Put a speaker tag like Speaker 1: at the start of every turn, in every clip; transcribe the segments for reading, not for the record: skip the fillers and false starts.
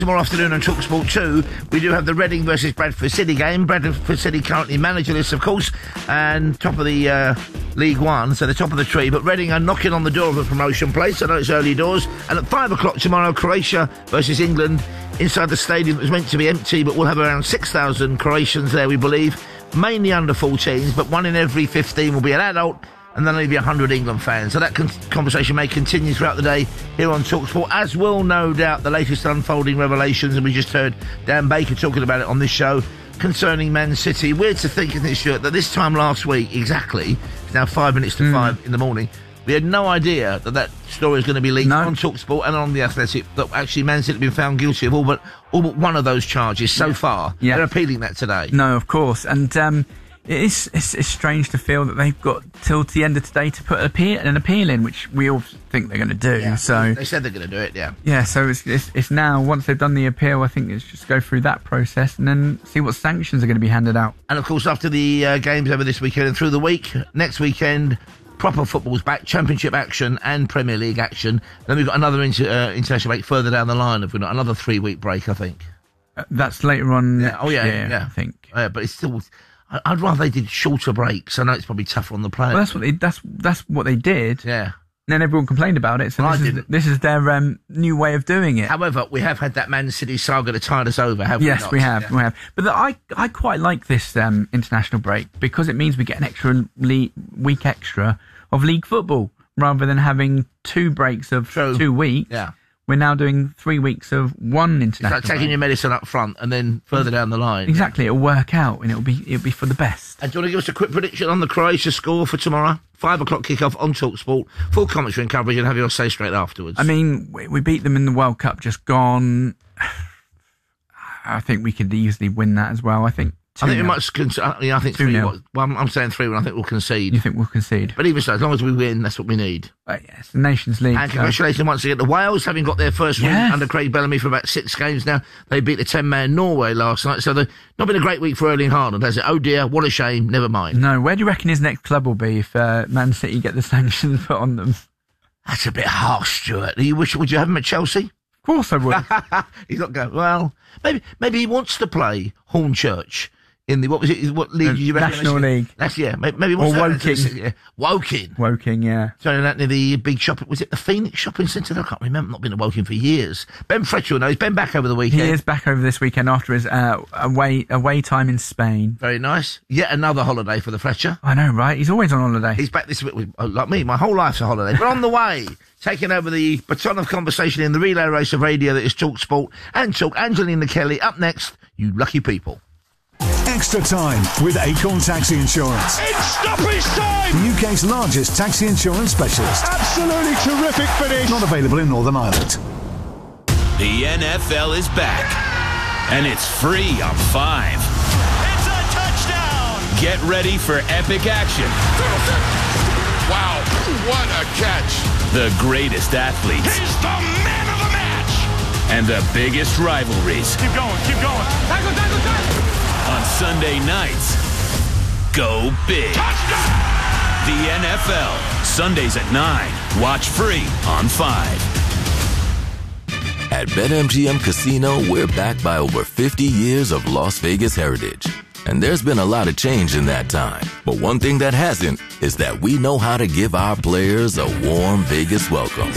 Speaker 1: Tomorrow afternoon on TalkSport 2, we do have the Reading versus Bradford City game. Bradford City currently managerless, of course, and top of the League One, so the top of the tree. But Reading are knocking on the door of a promotion place. I know it's early doors. And at 5 o'clock tomorrow, Croatia versus England inside the stadium that was meant to be empty, but we'll have around 6,000 Croatians there, we believe. Mainly under 14s, but 1 in every 15 will be an adult. And then there'll be 100 England fans. So that conversation may continue throughout the day here on TalkSport, as will, no doubt, the latest unfolding revelations. And we just heard Dan Baker talking about it on this show concerning Man City. Weird to think in this shirt that this time last week, exactly, it's now 5 minutes to 5 in the morning, we had no idea that story was going to be leaked on TalkSport and on The Athletic, that actually Man City had been found guilty of all but one of those charges so far. Yeah. They're appealing that today.
Speaker 2: No, of course. And it's strange to feel that they've got till the end of today to put an appeal in, which we all think they're going to do.
Speaker 1: Yeah,
Speaker 2: so
Speaker 1: they said they're going to do it, yeah.
Speaker 2: Yeah, so it's now, once they've done the appeal, I think it's just go through that process and then see what sanctions are going to be handed out.
Speaker 1: And, of course, after the games over this weekend and through the week, next weekend, proper football's back, Championship action and Premier League action. Then we've got another international break further down the line. We've got another 3-week break, I think.
Speaker 2: That's later on.
Speaker 1: Yeah. Oh, yeah.
Speaker 2: I think.
Speaker 1: But it's still... I'd rather they did shorter breaks. I know it's probably tougher on the players.
Speaker 2: Well, that's what they did.
Speaker 1: Yeah.
Speaker 2: And then everyone complained about it. So this is their new way of doing it.
Speaker 1: However, we have had that Man City saga that tied us over, haven't we?
Speaker 2: Yes, we have. But I quite like this international break because it means we get an extra week extra of league football rather than having 2 breaks of 2 weeks.
Speaker 1: Yeah.
Speaker 2: We're now doing 3 weeks of one international
Speaker 1: It's like taking your medicine up front and then further down the line.
Speaker 2: Exactly, it'll work out and it'll be for the best.
Speaker 1: And do you want to give us a quick prediction on the Croatia score for tomorrow? 5 o'clock kickoff on TalkSport. Full commentary and coverage, and have your say straight afterwards.
Speaker 2: I mean, we beat them in the World Cup just gone. I think we could easily win that as well. I think
Speaker 1: we might. I think 3-0. Well, I'm saying 3-1. I think we'll concede.
Speaker 2: You think we'll concede?
Speaker 1: But even so, as long as we win, that's what we need.
Speaker 2: Yes, the Nations League.
Speaker 1: And congratulations once again to Wales, having got their first win under Craig Bellamy for about 6 games now. They beat the 10-man Norway last night, so they've not been a great week for Erling Haaland, has it? Oh dear, what a shame. Never mind.
Speaker 2: No, where do you reckon his next club will be if Man City get the sanctions put on them?
Speaker 1: That's a bit harsh, Stuart. Would you have him at Chelsea?
Speaker 2: Of course I would.
Speaker 1: He's not going. Well, maybe he wants to play Hornchurch. In the, what league did you reckon?
Speaker 2: National League.
Speaker 1: That's, maybe what's
Speaker 2: or
Speaker 1: that?
Speaker 2: Woking.
Speaker 1: Woking,
Speaker 2: yeah.
Speaker 1: So that near the big shop, was it the Phoenix Shopping Centre? I can't remember, not been to Woking for years. Ben Fletcher knows. Ben back over the weekend.
Speaker 2: He is back over this weekend after his away time in Spain.
Speaker 1: Very nice. Yet another holiday for the Fletcher.
Speaker 2: I know, right? He's always on holiday.
Speaker 1: He's back this week, like me, my whole life's a holiday. But on the way, taking over the baton of conversation in the relay race of radio that is TalkSport and Talk. Angelina Kelly, up next, you lucky people.
Speaker 3: Extra time with Acorn Taxi Insurance.
Speaker 4: It's stoppage time!
Speaker 3: The UK's largest taxi insurance specialist.
Speaker 4: Absolutely terrific finish.
Speaker 3: Not available in Northern Ireland.
Speaker 5: The NFL is back, and it's free on 5.
Speaker 4: It's a touchdown!
Speaker 5: Get ready for epic action.
Speaker 6: Wow, what a catch.
Speaker 5: The greatest athletes.
Speaker 4: He's the man of the match!
Speaker 5: And the biggest rivalries.
Speaker 4: Keep going. Tackle!
Speaker 5: On Sunday nights, go big.
Speaker 4: Touchdown!
Speaker 5: The NFL, Sundays at 9. Watch free on 5.
Speaker 7: At BetMGM Casino, we're backed by over 50 years of Las Vegas heritage. And there's been a lot of change in that time. But one thing that hasn't is that we know how to give our players a warm Vegas welcome.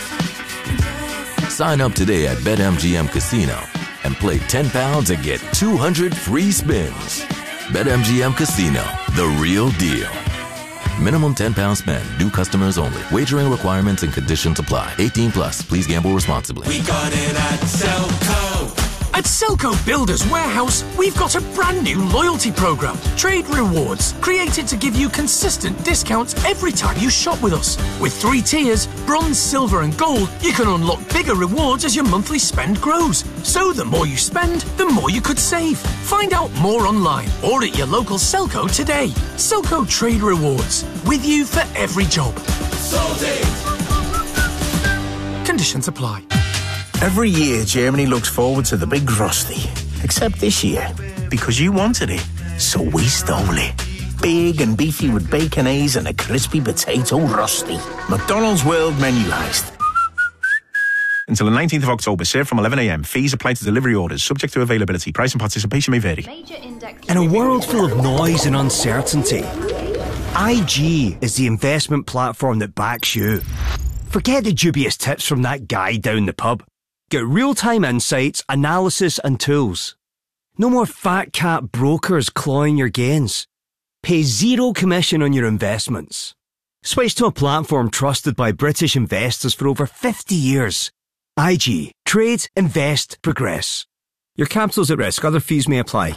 Speaker 7: Sign up today at BetMGM Casino and play £10 and get 200 free spins. BetMGM Casino, the real deal. Minimum £10 spend. New customers only. Wagering requirements and conditions apply. 18 plus. Please gamble responsibly.
Speaker 8: We got it at Selco. At Selco Builders Warehouse, we've got a brand new loyalty program, Trade Rewards, created to give you consistent discounts every time you shop with us. With 3 tiers, bronze, silver and gold, you can unlock bigger rewards as your monthly spend grows. So the more you spend, the more you could save. Find out more online or at your local Selco today. Selco Trade Rewards, with you for every job. Sold it. Conditions apply.
Speaker 9: Every year, Germany looks forward to the big Rusty. Except this year, because you wanted it, so we stole it. Big and beefy with bacon A's and a crispy potato Rusty. McDonald's World Menu Heist. Until the 19th of October, served from 11 a.m. Fees apply to delivery orders, subject to availability. Price and participation may vary.
Speaker 10: In a world full of noise and uncertainty, IG is the investment platform that backs you. Forget the dubious tips from that guy down the pub. Get real-time insights, analysis and tools. No more fat cat brokers clawing your gains. Pay zero commission on your investments. Switch to a platform trusted by British investors for over 50 years. IG. Trade, invest, progress. Your capital's at risk. Other fees may apply.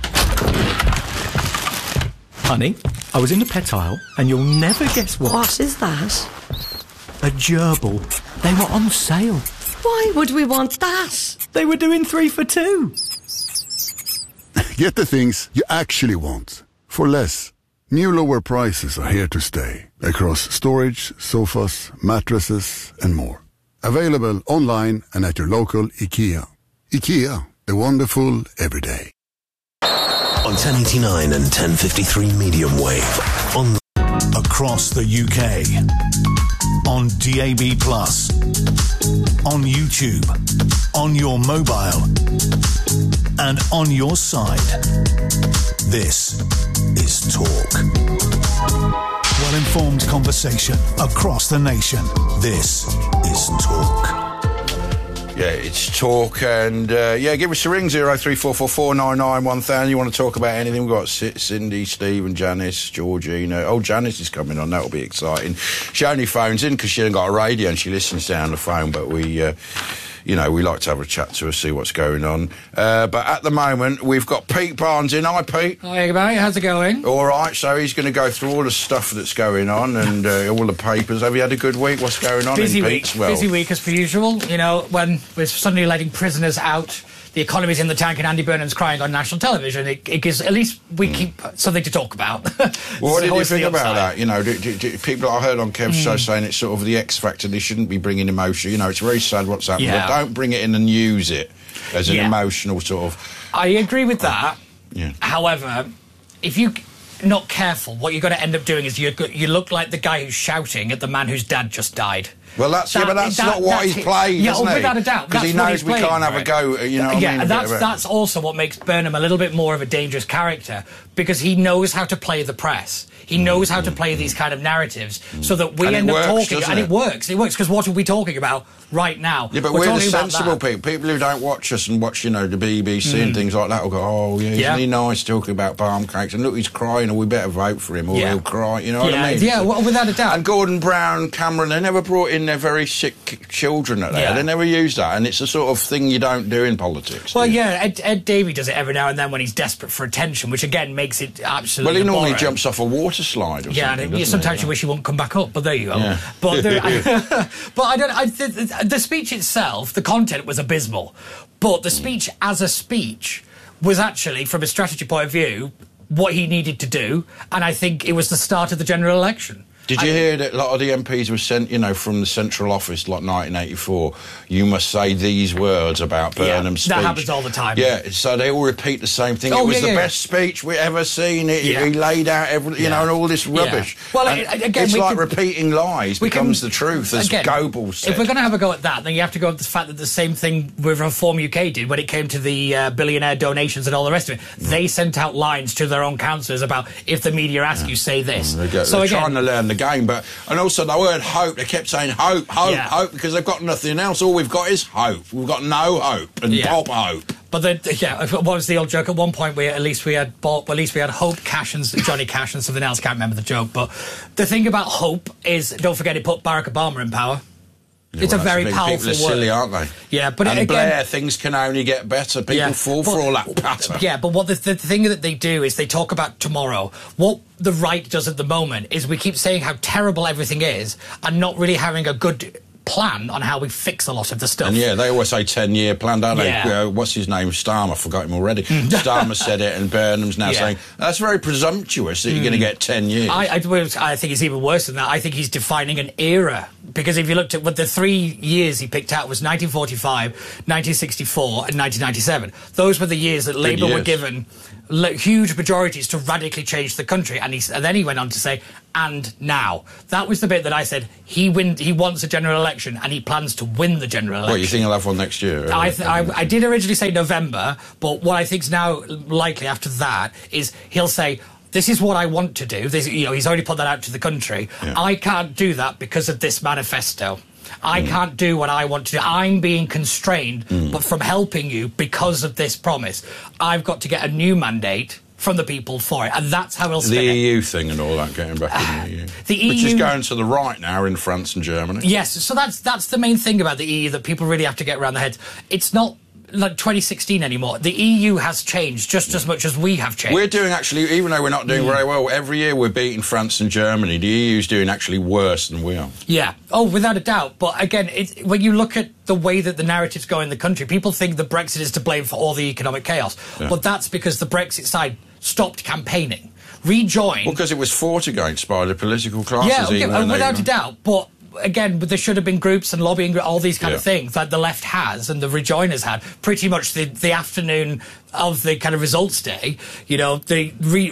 Speaker 11: Honey, I was in the pet aisle and you'll never guess what.
Speaker 12: What is that?
Speaker 11: A gerbil. They were on sale.
Speaker 12: Why would we want that?
Speaker 11: They were doing 3 for 2.
Speaker 13: Get the things you actually want for less. New lower prices are here to stay across storage, sofas, mattresses and more. Available online and at your local IKEA. IKEA, the wonderful everyday.
Speaker 14: On 1089 and 1053 medium wave.
Speaker 3: Across the UK. On DAB+. On YouTube. On your mobile. And on your side. This is Talk. Well-informed conversation across the nation. This is Talk.
Speaker 15: Yeah, it's Talk, and give us a ring, 03444991000. You want to talk about anything? We've got Cindy, Steve and Janice, Georgina. Oh, Janice is coming on, that'll be exciting. She only phones in because she hasn't got a radio and she listens down the phone, but we like to have a chat to her, see what's going on. But at the moment, we've got Pete Barnes in. Hi, Pete.
Speaker 16: Hi, mate. How's it going?
Speaker 15: All right, so he's going to go through all the stuff that's going on and all the papers. Have you had a good week? What's going on
Speaker 16: Busy
Speaker 15: in
Speaker 16: week.
Speaker 15: Pete's world?
Speaker 16: Busy week as per usual. You know, when we're suddenly letting prisoners out, the economy's in the tank and Andy Burnham's crying on national television, it gives, at least we keep something to talk about.
Speaker 15: Well, what did you think about that? You know, do people I heard on Kev's show saying it's sort of the X factor, they shouldn't be bringing emotion. You know, it's very sad what's happening, but don't bring it in and use it as an emotional sort of...
Speaker 16: I agree with that.
Speaker 15: Yeah.
Speaker 16: However, if you're not careful, what you're going to end up doing is you look like the guy who's shouting at the man whose dad just died.
Speaker 15: Well, that's not what he's playing, isn't he?
Speaker 16: Without a doubt.
Speaker 15: Because he knows we can't have a go, you know what I mean?
Speaker 16: That's also what makes Burnham a little bit more of a dangerous character, because he knows how to play the press. He knows how to play these kind of narratives so that we end up talking... And it works. It works, because what are we talking about right now?
Speaker 15: Yeah, but we're the sensible people who don't watch us and watch, you know, the BBC and things like that will go, oh, yeah, isn't he nice talking about palm cakes? And look, he's crying, or we better vote for him, or he'll cry, you know what I mean?
Speaker 16: Yeah, well, without a doubt.
Speaker 15: And Gordon Brown, Cameron, they never brought in their very sick children at there. They never used that, and it's the sort of thing you don't do in politics.
Speaker 16: Well, Ed Davey does it every now and then when he's desperate for attention, which again makes it absolutely
Speaker 15: Well, he normally
Speaker 16: boring.
Speaker 15: Jumps off a water slide or something.
Speaker 16: Yeah, sometimes you wish he wouldn't come back up, but there you go.
Speaker 15: Yeah.
Speaker 16: But the speech itself, the content was abysmal, but the speech as a speech was actually, from a strategy point of view, what he needed to do, and I think it was the start of the general election.
Speaker 15: Did you hear that a lot of the MPs were sent, you know, from the central office, like 1984, you must say these words about Burnham's speech?
Speaker 16: That happens all the time.
Speaker 15: Yeah, so they all repeat the same thing. It was the best speech we ever seen. He laid out everything, you know, and all this rubbish.
Speaker 16: Well, again,
Speaker 15: it's like repeating lies becomes the truth, as Goebbels said.
Speaker 16: If we're going to have a go at that, then you have to go with the fact that the same thing with Reform UK did when it came to the billionaire donations and all the rest of it. They sent out lines to their own councillors about, if the media ask you, say this.
Speaker 15: They're trying to learn the game, and also the word hope, they kept saying hope, hope, because they've got nothing else. All we've got is hope. We've got no hope and pop hope.
Speaker 16: But what was the old joke? At one point, at least we had Hope, Cash and Johnny Cash and something else. Can't remember the joke. But the thing about hope is, don't forget, it put Barack Obama in power.
Speaker 15: Yeah,
Speaker 16: it's a very powerful word.
Speaker 15: People are silly, aren't they?
Speaker 16: Yeah, but
Speaker 15: and
Speaker 16: again,
Speaker 15: Blair, things can only get better. People fall for all that patter.
Speaker 16: Yeah, but what the thing that they do is they talk about tomorrow. What the right does at the moment is we keep saying how terrible everything is and not really having a good plan on how we fix a lot of the stuff.
Speaker 15: And they always say 10-year plan, don't they?
Speaker 16: Yeah.
Speaker 15: What's his name? Starmer, I forgot him already. Starmer said it, and Burnham's now saying, that's very presumptuous that you're going to get 10 years.
Speaker 16: I think it's even worse than that. I think he's defining an era. Because if you looked at what the 3 years he picked out was 1945, 1964 and 1997. Those were the years that Labour were given huge majorities to radically change the country. And then he went on to say, and now. That was the bit that I said, he wants a general election election, and he plans to win the general election.
Speaker 15: What, you think he'll have one next year?
Speaker 16: I did originally say November, but what I think is now likely after that is he'll say, this is what I want to do. He's already put that out to the country. Yeah. I can't do that because of this manifesto. I can't do what I want to do. I'm being constrained but from helping you because of this promise. I've got to get a new mandate from the people for it, and that's how he'll spin
Speaker 15: the
Speaker 16: it.
Speaker 15: EU thing and all that, getting back in the EU.
Speaker 16: The EU,
Speaker 15: which is going to the right now in France and Germany.
Speaker 16: Yes, so that's the main thing about the EU that people really have to get around their heads. It's not like 2016 anymore. The EU has changed just as much as we have changed.
Speaker 15: We're doing actually, even though we're not doing very well, every year we're beating France and Germany. The EU's doing actually worse than we are.
Speaker 16: Yeah. Oh, without a doubt. But again, when you look at the way that the narratives go in the country, people think that Brexit is to blame for all the economic chaos. Yeah. But that's because the Brexit side stopped campaigning. Rejoin.
Speaker 15: Well, because it was fought against by the political classes.
Speaker 16: Yeah, okay, without a doubt. But again, there should have been groups and lobbying, all these kind of things that the left has and the Rejoiners had. Pretty much the afternoon of the kind of results day, the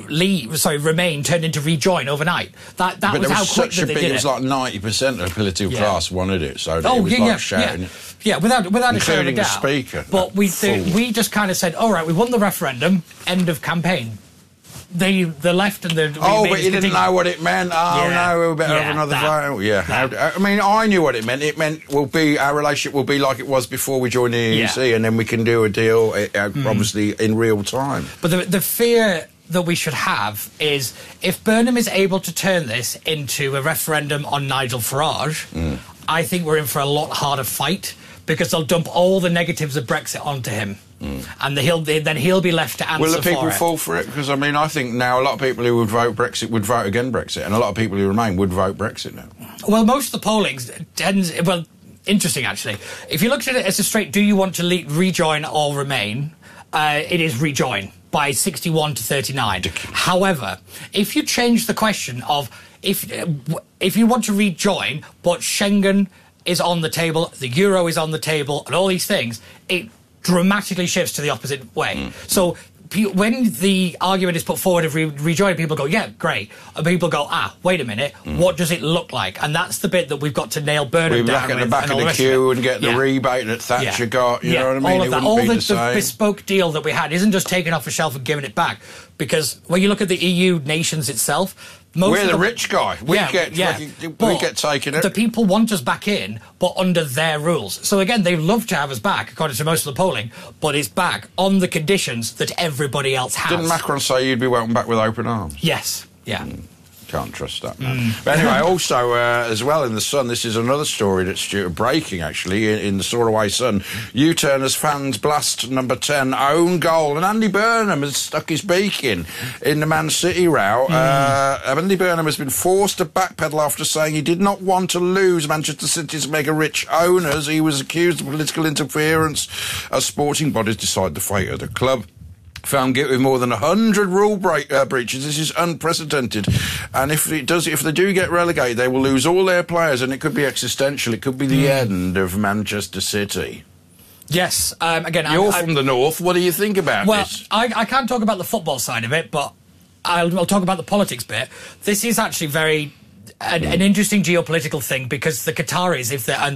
Speaker 16: Remain turned into Rejoin overnight. That was how quick that they did it.
Speaker 15: It was like 90% of the political class wanted it, so it was shouting.
Speaker 16: Yeah, without a shadow of a doubt.
Speaker 15: Including the Speaker.
Speaker 16: But we just kind of said, all right, we won the referendum, end of campaign. The left and the...
Speaker 15: but you didn't know what it meant. No, we better have another vote. Yeah. I mean, I knew what it meant. It meant our relationship will be like it was before we joined the EEC, and then we can do a deal, obviously, in real time.
Speaker 16: But the fear that we should have is if Burnham is able to turn this into a referendum on Nigel Farage, I think we're in for a lot harder fight, because they'll dump all the negatives of Brexit onto him. And then he'll be left to answer for it.
Speaker 15: Will the people fall for it? Because, I think now a lot of people who would vote Brexit would vote against Brexit, and a lot of people who Remain would vote Brexit now.
Speaker 16: Well, most of the polling tends... Well, interesting, actually. If you looked at it as a straight, do you want to rejoin or Remain, it is rejoin by 61 to 39. However, if you change the question of if you want to rejoin, but Schengen is on the table, the euro is on the table, and all these things, it dramatically shifts to the opposite way. So when the argument is put forward of rejoining, people go, yeah, great. And people go, wait a minute, what does it look like? And that's the bit that we've got to nail Burnham down with.
Speaker 15: We're back at the back of the queue and get the rebate that Thatcher got, you know what I mean?
Speaker 16: All of that. All the bespoke deal that we had isn't just taken off the shelf and given it back. Because when you look at the EU nations itself...
Speaker 15: We're the rich guy. We get taken in.
Speaker 16: The people want us back in, but under their rules. So again, they'd love to have us back, according to most of the polling, but it's back on the conditions that everybody else has.
Speaker 15: Didn't Macron say you'd be welcomed back with open arms?
Speaker 16: Yes. Yeah.
Speaker 15: Can't trust that, man. But anyway, also, as well in the Sun, this is another story that's breaking, actually, in the Soraway Sun. U-Turners fans blast number 10 own goal, and Andy Burnham has stuck his beak in the Man City row. Andy Burnham has been forced to backpedal after saying he did not want to lose Manchester City's mega-rich owners. He was accused of political interference as sporting bodies decide the fate of the club. Found guilty of more than 100 rule breaches. This is unprecedented. And if they do get relegated, they will lose all their players, and it could be existential. It could be the end of Manchester City.
Speaker 16: Yes. Again,
Speaker 15: you're from the north. What do you think about this?
Speaker 16: Well, I can't talk about the football side of it, but I'll talk about the politics bit. This is actually very... An interesting geopolitical thing, because the Qataris,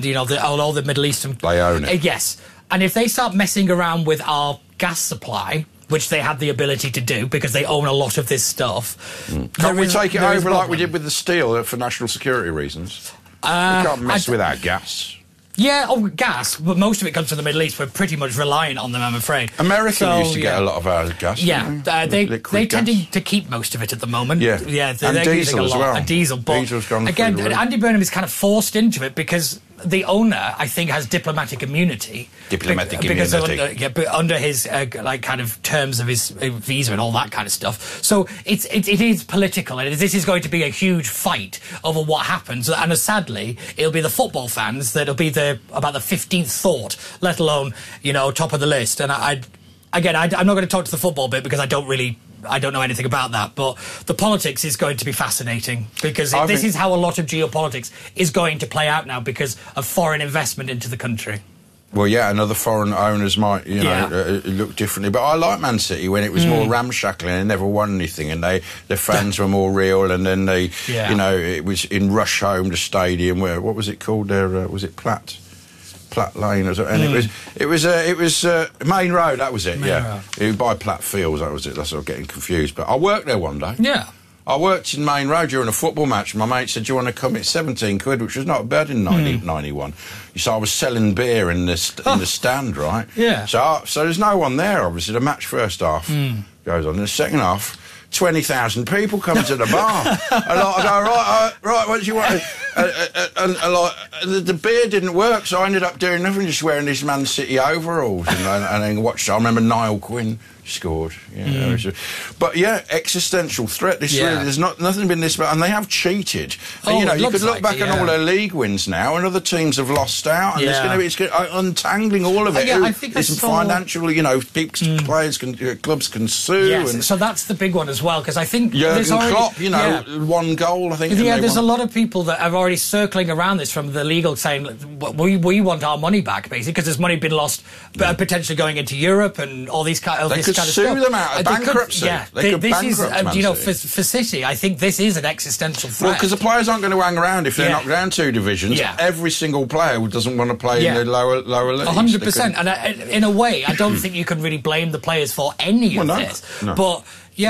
Speaker 16: all the Middle Eastern...
Speaker 15: They own it.
Speaker 16: Yes. And if they start messing around with our gas supply... which they have the ability to do because they own a lot of this stuff.
Speaker 15: Can't we take it over like we did with the steel for national security reasons? We can't mess with our gas.
Speaker 16: Yeah, gas, but most of it comes from the Middle East. We're pretty much reliant on them, I'm afraid.
Speaker 15: America used to get a lot of our gas.
Speaker 16: Yeah, they tend to keep most of it at the moment.
Speaker 15: Yeah,
Speaker 16: they're
Speaker 15: diesel
Speaker 16: using a lot.
Speaker 15: As well.
Speaker 16: And diesel, but
Speaker 15: Diesel's gone
Speaker 16: again,
Speaker 15: through,
Speaker 16: Andy Burnham is kind of forced into it because the owner, I think, has diplomatic immunity. Because under his kind of terms of his visa and all that kind of stuff. So it is political, and this is going to be a huge fight over what happens. And sadly, it'll be the football fans that'll be about the 15th thought, let alone top of the list. And I'm not going to talk to the football bit because I don't know anything about that, but the politics is going to be fascinating because this is how a lot of geopolitics is going to play out now because of foreign investment into the country.
Speaker 15: Well, yeah, and other foreign owners might, look differently. But I like Man City when it was more ramshackle and they never won anything, and their fans were more real. And then it was in Rusholme, the stadium where, what was it called there? Was it Platt Lane or something? And it was Main Road. That was it. It was by Platt Fields. That was it. That's what I'm getting confused. But I worked there one day.
Speaker 16: Yeah.
Speaker 15: I worked in Main Road during a football match. My mate said, "Do you want to come?" It's 17 quid, which was not bad in 1991. So I was selling beer in the stand, right?
Speaker 16: Yeah.
Speaker 15: So there's no one there, obviously. The match first half goes on. In the second half, 20,000 people come to the bar. And I go, right, what do you want? The beer didn't work, so I ended up doing nothing, just wearing these Man City overalls. And then watched. I remember Niall Quinn scored. But existential threat. This really, there's nothing been this bad, and they have cheated. And, you could look back on all their league wins now, and other teams have lost out, and it's untangling all of it.
Speaker 16: I think
Speaker 15: it's financial. Players clubs can sue.
Speaker 16: Yes, so that's the big one as well, because I think
Speaker 15: Jurgen Klopp, one goal. I think.
Speaker 16: Yeah, there's a lot of people that are already circling around this from the legal, saying we want our money back, basically, because there's money been lost, potentially going into Europe and all these kind of.
Speaker 15: Sue them out of bankruptcy. They could bankrupt
Speaker 16: for City, I think this is an existential threat.
Speaker 15: Well, because the players aren't going to hang around if they're knocked down 2 divisions.
Speaker 16: Yeah.
Speaker 15: Every single player doesn't want to play in the lower leagues.
Speaker 16: 100%. And in a way, I don't think you can really blame the players for any of this.
Speaker 15: No.
Speaker 16: But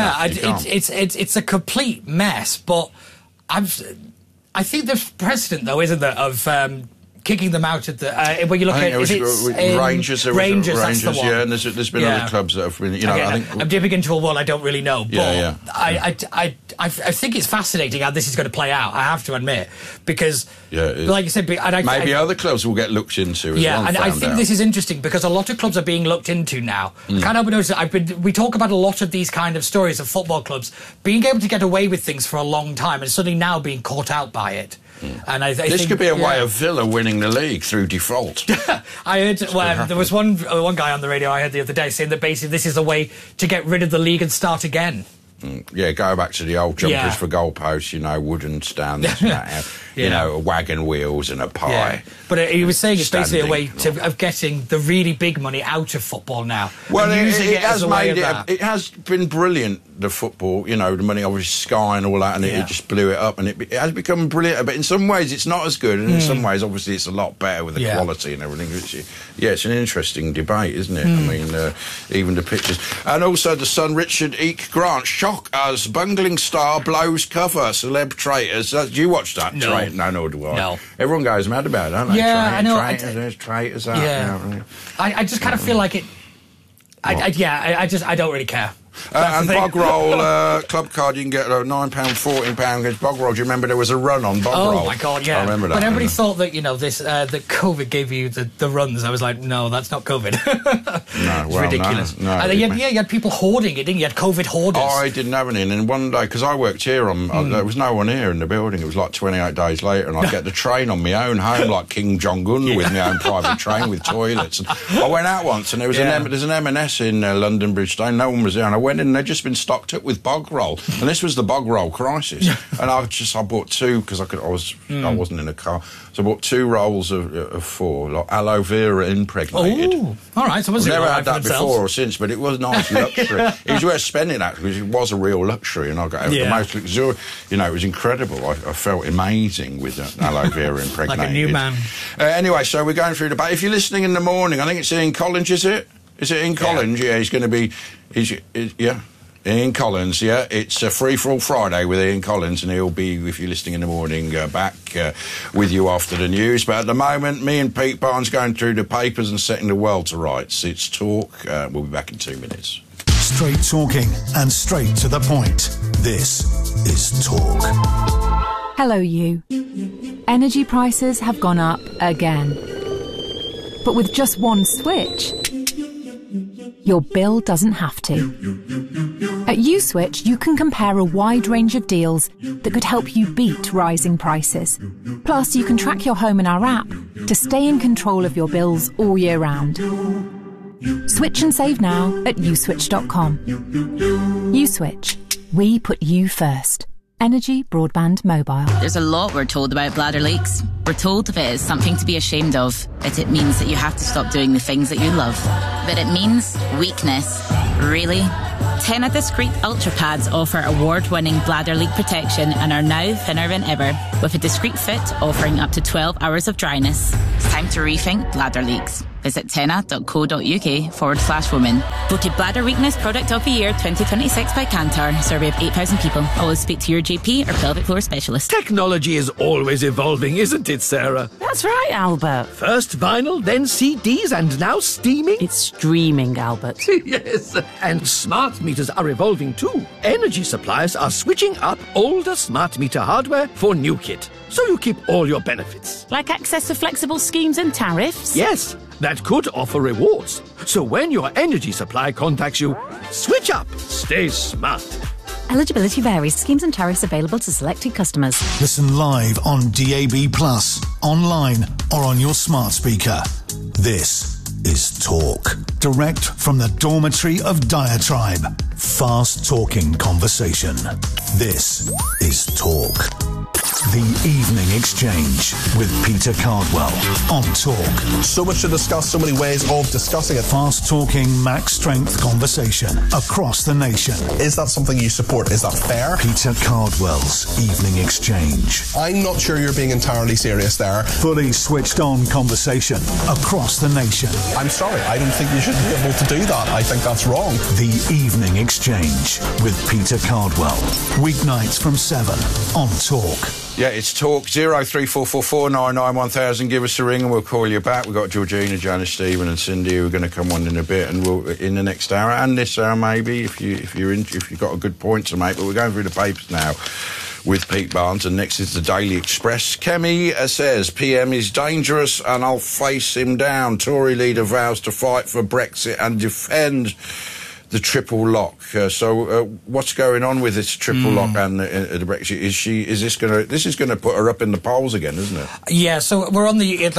Speaker 16: it's a complete mess. But I think there's precedent, though, isn't there, of kicking them out at the when you look at
Speaker 15: Rangers,
Speaker 16: that's the one.
Speaker 15: Yeah, and there's been other clubs that have been. I think
Speaker 16: I'm dipping into a well I don't really know, but
Speaker 15: I
Speaker 16: think it's fascinating how this is going to play out. I have to admit, because like you said,
Speaker 15: maybe other clubs will get looked into. As well,
Speaker 16: and I think this is interesting because a lot of clubs are being looked into now. Can't help but notice that we talk about a lot of these kind of stories of football clubs being able to get away with things for a long time and suddenly now being caught out by it. And I
Speaker 15: this
Speaker 16: think,
Speaker 15: could be a way of Villa winning the league through default.
Speaker 16: I heard there was one guy on the radio I heard the other day saying that basically this is a way to get rid of the league and start again.
Speaker 15: Yeah, go back to the old jumpers for goalposts, wooden stands, wagon wheels and a pie.
Speaker 16: Yeah. But he was saying it's basically a way of getting the really big money out of football now.
Speaker 15: Well, it has been brilliant, the football, the money, obviously Sky and all that, and it just blew it up, and it has become brilliant. But in some ways it's not as good, and in some ways, obviously, it's a lot better with the quality and everything. It's an interesting debate, isn't it? I mean, even the pictures. And also the son, Richard Eke Grant, shock as bungling star blows cover, celeb traitors. Do you watch that?
Speaker 16: No.
Speaker 15: No, do I.
Speaker 16: No.
Speaker 15: Everyone goes mad about it, don't they?
Speaker 16: Yeah, I know.
Speaker 15: There's traitors out there.
Speaker 16: I just kind of feel like it... I don't really care.
Speaker 15: And Bogroll club card, you can get £9, £14 against Bogroll. Do you remember there was a run on Bogroll?
Speaker 16: Oh my God, yeah.
Speaker 15: I remember that.
Speaker 16: When everybody thought that this that COVID gave you the runs, I was like, no, that's not COVID. It's ridiculous.
Speaker 15: No,
Speaker 16: and you had people hoarding it, didn't you? You had COVID hoarders.
Speaker 15: I didn't have any. And then one day, because I worked here, there was no one here in the building. It was like 28 days later, and I'd get the train on my own home, like King Jong-un, with my own private train with toilets. And I went out once, and there was there's an M&S in London Bridge Stone. No one was there, and I went in, and they'd just been stocked up with bog roll, and this was the bog roll crisis. And I bought 2 because I wasn't in a car, so I bought 2 rolls of 4, like aloe vera impregnated.
Speaker 16: Ooh, all right. So
Speaker 15: I've never had that before or since, but it was nice luxury. It was worth spending that because it was a real luxury, and I got the most luxurious. It was incredible. I felt amazing with that aloe vera impregnated.
Speaker 16: Like a new man.
Speaker 15: Anyway, so we're going through the debate. If you're listening in the morning, I think it's Ian Collins, is it? Is it Ian Collins? Yeah, he's going to be... Ian Collins, it's a free-for-all Friday with Ian Collins, and he'll be, if you're listening in the morning, back with you after the news. But at the moment, me and Pete Barnes going through the papers and setting the world to rights. It's Talk. We'll be back in 2 minutes.
Speaker 3: Straight talking and straight to the point. This is Talk.
Speaker 17: Hello, you. Energy prices have gone up again. But with just one switch, your bill doesn't have to. At USwitch, you can compare a wide range of deals that could help you beat rising prices. Plus, you can track your home in our app to stay in control of your bills all year round. Switch and save now at uswitch.com. USwitch. We put you first. Energy Broadband Mobile.
Speaker 18: There's a lot we're told about bladder leaks. We're told if it is something to be ashamed of, that it means that you have to stop doing the things that you love. But it means weakness. Really? Tena Discreet Ultra Pads offer award-winning bladder leak protection and are now thinner than ever, with a discreet fit offering up to 12 hours of dryness. It's time to rethink bladder leaks. Visit tena.co.uk/women. Voted Bladder Weakness Product of the Year 2026 by Kantar. Survey of 8,000 people. Always speak to your GP or pelvic floor specialist.
Speaker 19: Technology is always evolving, isn't it, Sarah?
Speaker 20: That's right, Albert.
Speaker 19: First vinyl, then CDs, and now streaming?
Speaker 20: It's streaming, Albert.
Speaker 19: Yes, and smart meters are evolving too. Energy suppliers are switching up older smart meter hardware for new kit, so you keep all your benefits.
Speaker 20: Like access to flexible schemes and tariffs?
Speaker 19: Yes, that could offer rewards. So when your energy supply contacts you, switch up. Stay smart.
Speaker 21: Eligibility varies. Schemes and tariffs available to selected customers.
Speaker 3: Listen live on DAB+, online or on your smart speaker. This is Talk. Direct from the dormitory of Diatribe. Fast-talking conversation. This is Talk. The Evening Exchange with Peter Cardwell on Talk.
Speaker 14: So much to discuss, so many ways of discussing it.
Speaker 3: Fast-talking, max-strength conversation across the nation.
Speaker 14: Is that something you support? Is that fair?
Speaker 3: Peter Cardwell's Evening Exchange.
Speaker 14: I'm not sure you're being entirely serious there.
Speaker 3: Fully switched-on conversation across the nation.
Speaker 14: I'm sorry, I don't think you should be able to do that. I think that's wrong.
Speaker 3: The Evening Exchange with Peter Cardwell. Weeknights from 7 on Talk.
Speaker 15: Yeah, it's Talk 03444991000. Give us a ring and we'll call you back. We've got Georgina, Janice, Stephen, and Cindy who are going to come on in a bit, and we'll in the next hour and this hour maybe if you've got a good point to make. But we're going through the papers now with Pete Barnes, and next is the Daily Express. Kemi says PM is dangerous and I'll face him down. Tory leader vows to fight for Brexit and defend the triple lock. So what's going on with this triple lock and the Brexit? This is going to put her up in the polls again, isn't it?
Speaker 16: Yeah. So we're on the eve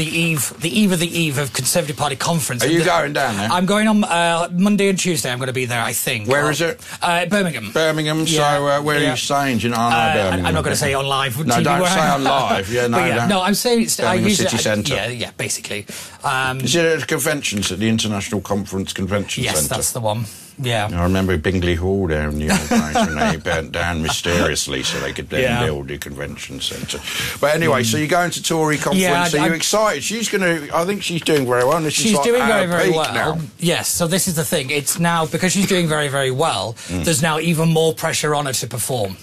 Speaker 16: of Conservative Party conference.
Speaker 15: Are you going down there?
Speaker 16: I'm going on Monday and Tuesday. I'm going to be there, I think.
Speaker 15: Where is it?
Speaker 16: Birmingham.
Speaker 15: Birmingham. Yeah. So where are you staying? Do you know? Birmingham.
Speaker 16: I'm not going to say on live.
Speaker 15: No,
Speaker 16: TV
Speaker 15: don't say on live. Yeah, no,
Speaker 16: yeah, no. I'm saying it's
Speaker 15: Birmingham City Centre.
Speaker 16: Yeah, basically.
Speaker 15: Is it at a convention at the International Conference Convention Centre?
Speaker 16: Yes, that's the one. Yeah.
Speaker 15: I remember Bingley Hall there in the old days when they burnt down mysteriously so they could then build a convention centre. But anyway, so you're going to Tory conference, are you excited? I think she's doing very well.
Speaker 16: She's doing very, very well.
Speaker 15: Now.
Speaker 16: Yes, so this is the thing. It's now, because she's doing very, very well, there's now even more pressure on her to perform.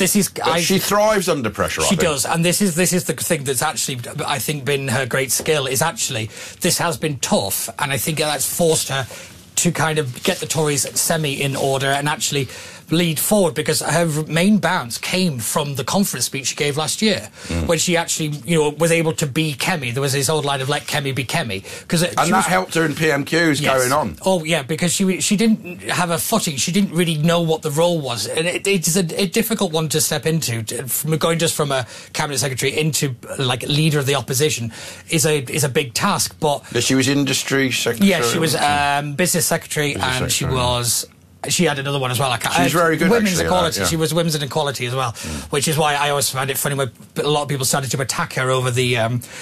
Speaker 15: She thrives under pressure.
Speaker 16: She does, and this is the thing that's actually, I think, been her great skill. Is actually this has been tough, and I think that's forced her to kind of get the Tories semi in order and actually lead forward, because her main bounce came from the conference speech she gave last year, when she actually, was able to be Kemi. There was this old line of "Let Kemi be Kemi,"
Speaker 15: that helped her in PMQs going on.
Speaker 16: Oh yeah, because she didn't have a footing. She didn't really know what the role was, and it's a difficult one to step into. Going just from a cabinet secretary into like leader of the opposition is a big task. But
Speaker 15: she was industry secretary.
Speaker 16: Yeah, she was business secretary, and she was. She had another one as well.
Speaker 15: She's very good,
Speaker 16: Women's
Speaker 15: actually,
Speaker 16: equality.
Speaker 15: yeah.
Speaker 16: She was women's equality as well, which is why I always find it funny when a lot of people started to attack her over the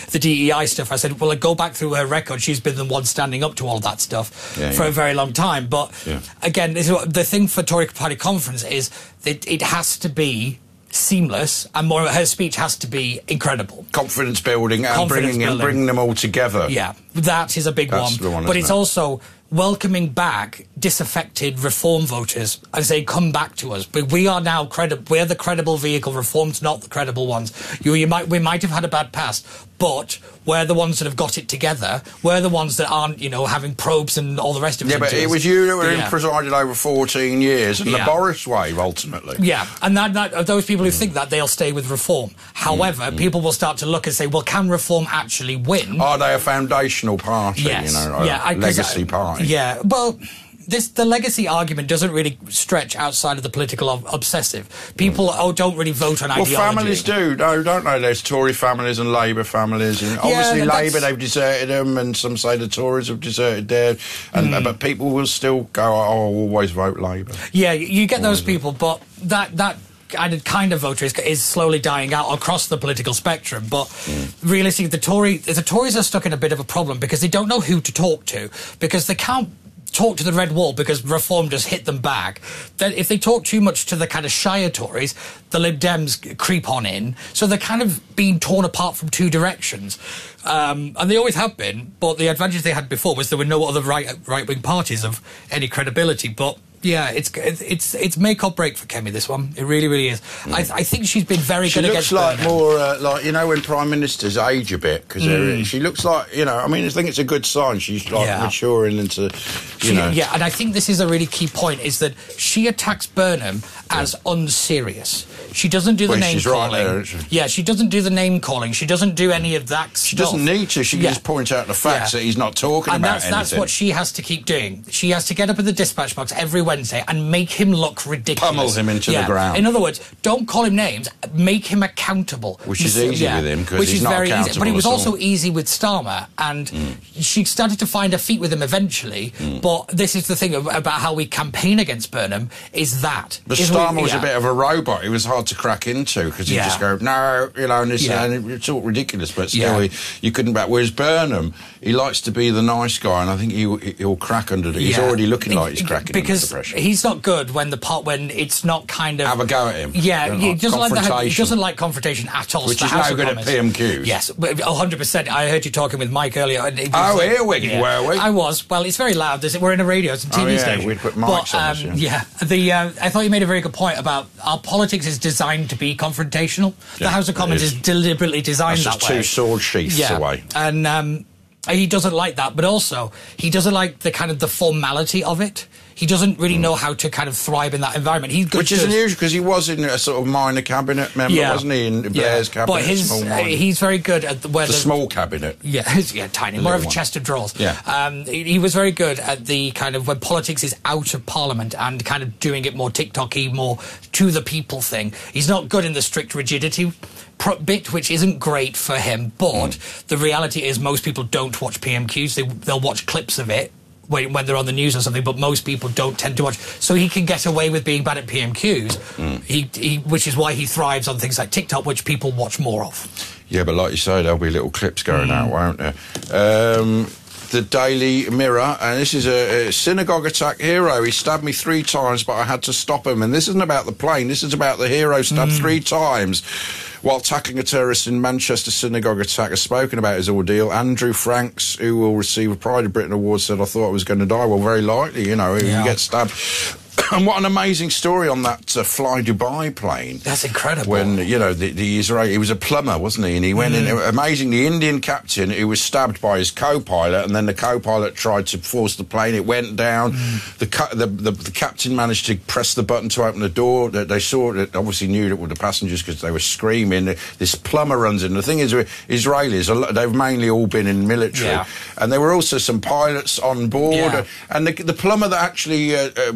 Speaker 16: DEI stuff. I said, well, go back through her record. She's been the one standing up to all of that stuff for a very long time. But again, the thing for Tory Party conference is that it has to be seamless, and more. Her speech has to be incredible,
Speaker 15: confidence building, and bringing them all together.
Speaker 16: Yeah, that is a big one. But it's also welcoming back disaffected Reform voters and say, come back to us. But we are now credible. We're the credible vehicle. Reform's not the credible ones. We might have had a bad past, but we're the ones that have got it together. We're the ones that aren't, having probes and all the rest of it.
Speaker 15: Yeah, but it was you that were presided over 14 years, and the Boris way, ultimately.
Speaker 16: Yeah, and that those people who think that, they'll stay with Reform. However, people will start to look and say, well, can Reform actually win?
Speaker 15: Are they a foundational party,
Speaker 16: yes.
Speaker 15: legacy party?
Speaker 16: Yeah, well, the legacy argument doesn't really stretch outside of the political obsessive. People don't really vote on ideology.
Speaker 15: Well, families do, don't they? There's Tory families and Labour families. And obviously, Labour, they've deserted them, and some say the Tories have deserted theirs. But people will still go, I'll always vote Labour.
Speaker 16: Yeah, you get those people, but that kind of voter is slowly dying out across the political spectrum. But realistically, the Tories are stuck in a bit of a problem because they don't know who to talk to, because they can't talk to the Red Wall because Reform just hit them back. Then if they talk too much to the kind of shire Tories, the Lib Dems creep on in. So they're kind of being torn apart from two directions. And they always have been, but the advantage they had before was there were no other right-wing parties of any credibility. But yeah, it's make or break for Kemi, this one. It really, really is. I think she's been very good against
Speaker 15: She looks like
Speaker 16: Burnham.
Speaker 15: more like, you know, when Prime Ministers age a bit, because she looks like, you know, I mean, I think it's a good sign. She's like maturing into, you know.
Speaker 16: Yeah, and I think this is a really key point, is that she attacks Burnham as unserious. She doesn't do the name calling.
Speaker 15: Right there, isn't she?
Speaker 16: Yeah, she doesn't do the name calling. She doesn't do any of that stuff.
Speaker 15: She doesn't need to. She can just point out the facts that he's not talking about anything.
Speaker 16: And that's what she has to keep doing. She has to get up at the dispatch box every Wednesday and make him look ridiculous.
Speaker 15: Pummel him into the ground.
Speaker 16: In other words, don't call him names. Make him accountable.
Speaker 15: Which is easy with him, because he's not accountable.
Speaker 16: Easy. But it was also easy with Starmer, and she started to find her feet with him eventually. But this is the thing about how we campaign against Burnham, is that.
Speaker 15: But Starmer was a bit of a robot. He was hard to crack into, because he'd just go, no, you know, and, and it's all ridiculous, but still, you couldn't back. Whereas Burnham, he likes to be the nice guy, and I think he'll crack under it. He's already looking like he's cracking under the pressure.
Speaker 16: Because he's not good when it's not kind of...
Speaker 15: Have a go at him.
Speaker 16: Yeah, he doesn't like confrontation at all.
Speaker 15: Which is no good at PMQs.
Speaker 16: Yes, 100%. I heard you talking with Mike earlier. And
Speaker 15: earwig, were we?
Speaker 16: I was. Well, it's very loud. We're in a radio, it's a TV station.
Speaker 15: We'd put mics on us,
Speaker 16: I thought you made a very good point about our politics is designed to be confrontational. The House of Commons is deliberately designed that way.
Speaker 15: That's just two sword sheaths away.
Speaker 16: And he doesn't like that, but also he doesn't like the kind of the formality of it. He doesn't really know how to kind of thrive in that environment.
Speaker 15: Which is unusual, because he was in a sort of minor cabinet member, wasn't he, in Blair's cabinet?
Speaker 16: But he's very good at the
Speaker 15: small cabinet.
Speaker 16: Yeah, tiny, more of a chest of drawers.
Speaker 15: Yeah.
Speaker 16: He was very good at the kind of when politics is out of Parliament and kind of doing it more TikTok-y, more to the people thing. He's not good in the strict rigidity bit, which isn't great for him, but the reality is most people don't watch PMQs. They'll watch clips of it when they're on the news or something, but most people don't tend to watch. So he can get away with being bad at PMQs, which is why he thrives on things like TikTok, which people watch more of.
Speaker 15: Yeah, but like you say, there'll be little clips going out, won't there? The Daily Mirror, and this is a synagogue attack hero. He stabbed me 3 times, but I had to stop him. And this isn't about the plane, this is about the hero stabbed 3 times while tackling a terrorist in Manchester synagogue attack. Has spoken about his ordeal. Andrew Franks, who will receive a Pride of Britain award, said, I thought I was going to die. Well, very likely, you know, he gets stabbed. And what an amazing story on that Fly Dubai plane.
Speaker 16: That's incredible.
Speaker 15: When, you know, the Israeli... He was a plumber, wasn't he? And he went in... Amazing, the Indian captain, who was stabbed by his co-pilot, and then the co-pilot tried to force the plane. It went down. The captain managed to press the button to open the door. They saw it, obviously knew it were the passengers because they were screaming. This plumber runs in. The thing is, Israelis, they've mainly all been in military.
Speaker 16: Yeah.
Speaker 15: And there were also some pilots on board.
Speaker 16: Yeah.
Speaker 15: And the plumber that actually...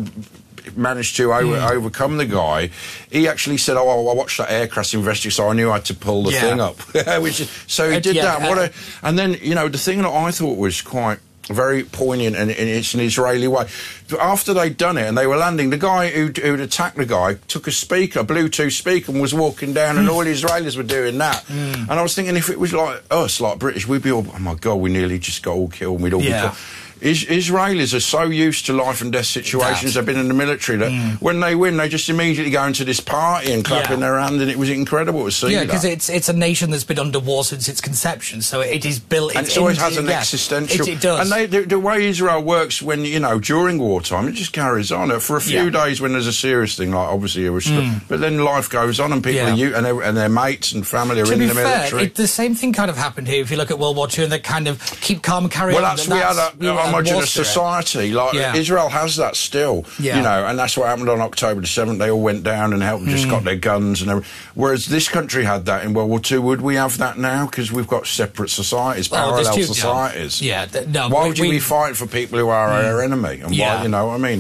Speaker 15: managed to overcome the guy. He actually said, "Oh, I watched that air crash investigation, so I knew I had to pull the thing up." So he did that. And then, you know, the thing that I thought was quite very poignant, and it's an Israeli way. After they'd done it and they were landing, the guy who'd attacked the guy took a Bluetooth speaker, and was walking down, and all the Israelis were doing that. And I was thinking, if it was like us, like British, we'd be all, oh my God, we nearly just got all killed, and we'd all be killed. Israelis are so used to life and death situations. They've been in the military that when they win, they just immediately go into this party and clapping their hand, and it was incredible to see.
Speaker 16: Yeah, because it's a nation that's been under war since its conception, so it is built.
Speaker 15: And it always has an existential.
Speaker 16: It does.
Speaker 15: And the way Israel works, when, you know, during wartime, it just carries on. For a few days when there's a serious thing, like obviously but then life goes on, and people and their mates and family are in the military.
Speaker 16: The same thing kind of happened here. If you look at World War II, and they kind of keep calm and carry on.
Speaker 15: Well, we had a homogenous society. Like Israel has that still, you know, and that's what happened on October the 7th. They all went down and helped, just got their guns and everything. Whereas this country had that in World War II. Would we have that now? Because we've got separate societies, parallel societies. Why would you be fighting for people who are our enemy? And why, you know what I mean?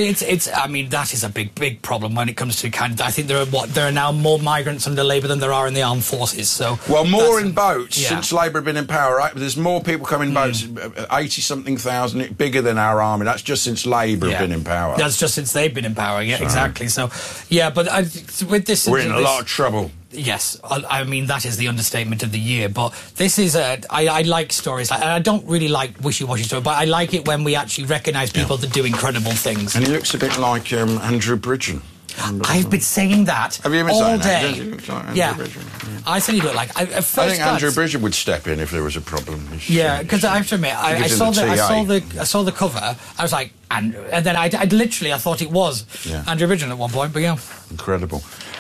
Speaker 16: I mean, that is a big problem when it comes to kind of. I think there are now more migrants under Labour than there are in the armed forces. So
Speaker 15: more in boats since Labour have been in power. Right, there's more people coming in boats. 80-something thousand. 100,000, bigger than our army. That's just since Labour have been in power.
Speaker 16: That's just since they've been in power, exactly. So, yeah, but with this...
Speaker 15: We're in a lot of trouble.
Speaker 16: Yes, I mean, that is the understatement of the year, but this is I like stories like, and I don't really like wishy-washy stories, but I like it when we actually recognise people that do incredible things.
Speaker 15: And he looks a bit like Andrew Bridgen.
Speaker 16: I've been saying that
Speaker 15: Have you been
Speaker 16: all
Speaker 15: saying
Speaker 16: day.
Speaker 15: That? He looks like Andrew Bridgen.
Speaker 16: I said he looked like...
Speaker 15: I think Andrew Bridgen would step in if there was a problem.
Speaker 16: Yeah, because I have to admit, I saw the cover, I was like, and then I literally thought it was Andrew Bridgen at one point, but yeah.
Speaker 15: Incredible.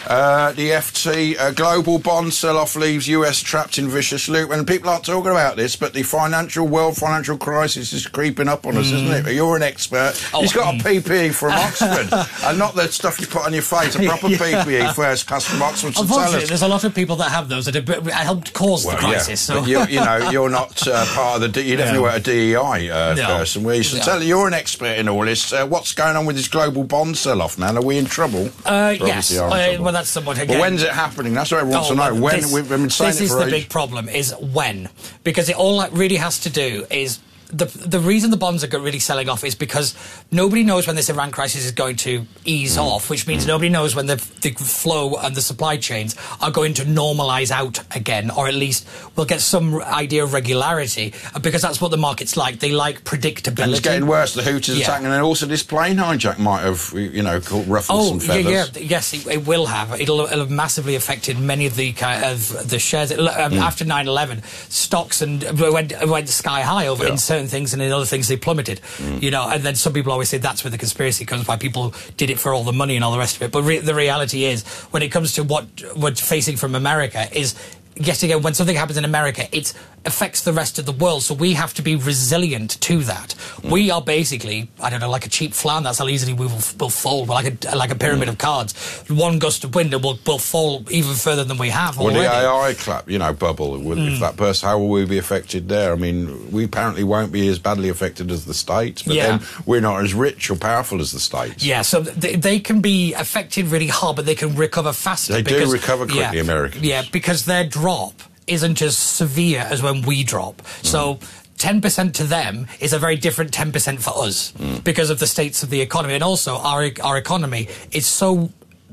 Speaker 15: The FT global bond sell-off leaves US trapped in vicious loop, and people aren't talking about this, but the world financial crisis is creeping up on us, isn't it? You're an expert. He's got a PPE from Oxford, and not the stuff you put on your face. A proper PPE first class from Oxford.
Speaker 16: Unfortunately, there's a lot of people that have those that have helped cause the crisis.
Speaker 15: Yeah.
Speaker 16: So.
Speaker 15: But you're not part of the. You definitely weren't a DEI person. Where you should tell you're an expert in all this. What's going on with this global bond sell-off, man? Are we in trouble?
Speaker 16: Yes. Well, that's somewhat again.
Speaker 15: But when's it happening? That's what everyone wants to know. When we've been saying
Speaker 16: this
Speaker 15: it
Speaker 16: is
Speaker 15: for
Speaker 16: the big problem, is when. Because all that really has to do is... The reason the bonds are really selling off is because nobody knows when this Iran crisis is going to ease off, which means nobody knows when the flow and the supply chains are going to normalise out again, or at least we'll get some idea of regularity, because that's what the market's like. They like predictability.
Speaker 15: And it's getting worse. The Houthis attacking, and also this plane hijack might have, ruffled some feathers.
Speaker 16: Yes, it will have. It'll have massively affected many of the shares. After 9/11, stocks went sky high over in certain things, and in other things they plummeted. And then some people always say that's where the conspiracy comes, why people did it for all the money and all the rest of it. But the reality is, when it comes to what we're facing from America, is yet again, when something happens in America, it affects the rest of the world, so we have to be resilient to that. We are basically, I don't know, like a cheap flan. That's how easily we will fold, like a pyramid of cards. One gust of wind and we'll fall even further than we have already.
Speaker 15: Well, the AI bubble, if that person, how will we be affected there? I mean, we apparently won't be as badly affected as the States, but then we're not as rich or powerful as the States.
Speaker 16: Yeah, so they can be affected really hard, but they can recover faster.
Speaker 15: They do recover quickly, Americans.
Speaker 16: Yeah, because their drop isn't as severe as when we drop. So 10% to them is a very different 10% for us because of the states of the economy. And also our economy is so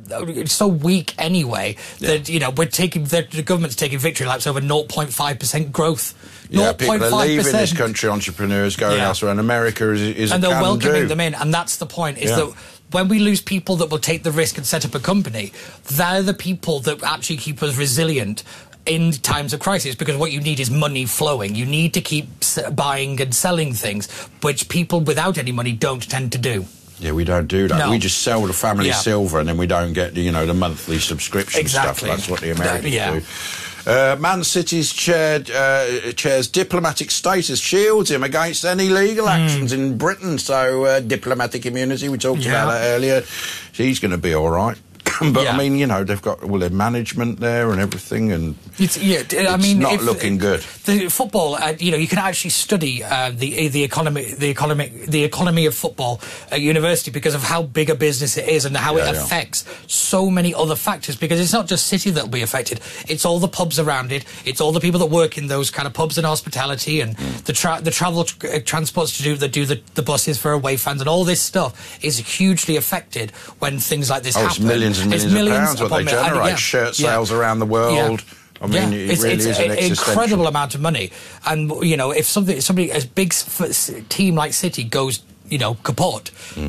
Speaker 16: weak anyway that the government's taking victory laps over 0.5% growth.
Speaker 15: Yeah, people are leaving this country, entrepreneurs going elsewhere, and America is
Speaker 16: and they're welcoming them in, and that's the point, is that when we lose people that will take the risk and set up a company, they're the people that actually keep us resilient in times of crisis, because what you need is money flowing. You need to keep buying and selling things, which people without any money don't tend to do.
Speaker 15: Yeah, we don't do that.
Speaker 16: No.
Speaker 15: We just sell the family silver, and then we don't get the monthly subscription stuff. That's what the Americans do. Man City's chair's diplomatic status shields him against any legal actions in Britain. So diplomatic immunity, we talked about that earlier. He's going to be all right. But I mean, they've got all their management there and everything, and it's not looking good.
Speaker 16: The football, you can actually study the economy of football at university because of how big a business it is and how it affects so many other factors. Because it's not just City that'll be affected; it's all the pubs around it, it's all the people that work in those kind of pubs and hospitality, and the travel transports to do the buses for away fans, and all this stuff is hugely affected when things like this happen.
Speaker 15: Millions and millions of pounds what they generate. Shirt sales around the world. I mean, it really is an
Speaker 16: incredible amount of money. And if somebody as big team like City goes kaput,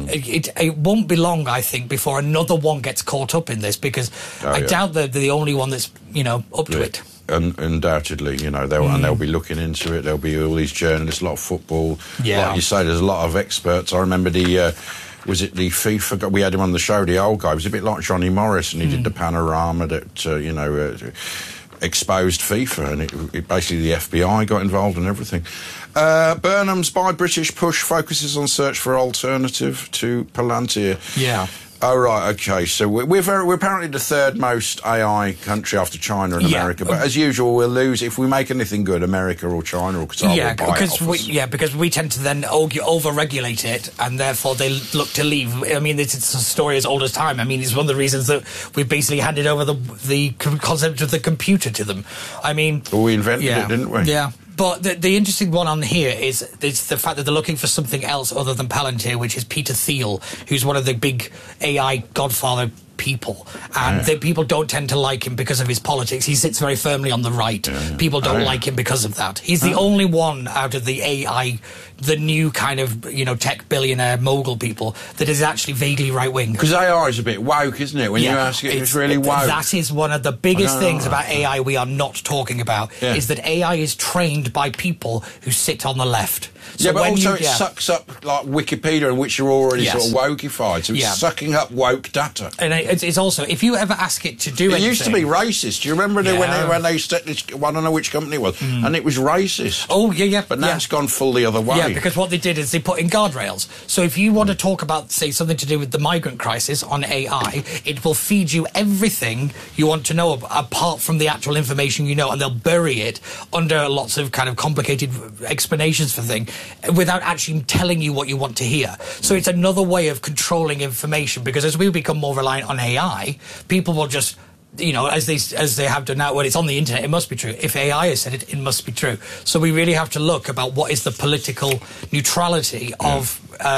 Speaker 16: it won't be long, I think, before another one gets caught up in this, because I doubt they're the only one that's up to it.
Speaker 15: Undoubtedly, they'll be looking into it. There'll be all these journalists, a lot of football. Like you say, there's a lot of experts. I remember was it the FIFA? We had him on the show, the old guy. It was a bit like Johnny Morris, and he did the panorama that, exposed FIFA, and it basically the FBI got involved and everything. Burnham's Buy British push focuses on search for alternative to Palantir.
Speaker 16: Yeah.
Speaker 15: Oh, right, OK. So we're apparently the third most AI country after China and America. But as usual, we'll lose. If we make anything good, America or China or Qatar will buy it off us.
Speaker 16: Because we tend to then over-regulate it, and therefore they look to leave. I mean, it's a story as old as time. I mean, it's one of the reasons that we basically handed over the concept of the computer to them. I mean...
Speaker 15: Well, we invented it, didn't we?
Speaker 16: Yeah. But the interesting one on here is the fact that they're looking for something else other than Palantir, which is Peter Thiel, who's one of the big AI godfather people, and people don't tend to like him because of his politics. He sits very firmly on the right. People don't like him because of that. He's the only one out of the AI, the new kind of, you know, tech billionaire mogul people that is actually vaguely right-wing.
Speaker 15: Because AI is a bit woke, isn't it? When you ask it, it's really woke.
Speaker 16: That is one of the biggest things about AI we are not talking about, is that AI is trained by people who sit on the left. So
Speaker 15: but also it sucks up like Wikipedia, in which you're already sort of wokeified. So it's sucking up woke data.
Speaker 16: And it's also, if you ever ask it to do anything...
Speaker 15: It used to be racist. Do you remember when they set this... I don't know which company it was. And it was racist.
Speaker 16: Oh, yeah.
Speaker 15: But now it's gone full the other way.
Speaker 16: Yeah, because what they did is they put in guardrails. So if you want to talk about, say, something to do with the migrant crisis on AI, it will feed you everything you want to know apart from the actual information you know, and they'll bury it under lots of kind of complicated explanations for things without actually telling you what you want to hear. So it's another way of controlling information, because as we become more reliant on AI, people will just, you know, as they have done now, when it's on the internet, it must be true. If AI has said it, it must be true. So we really have to look about what is the political neutrality of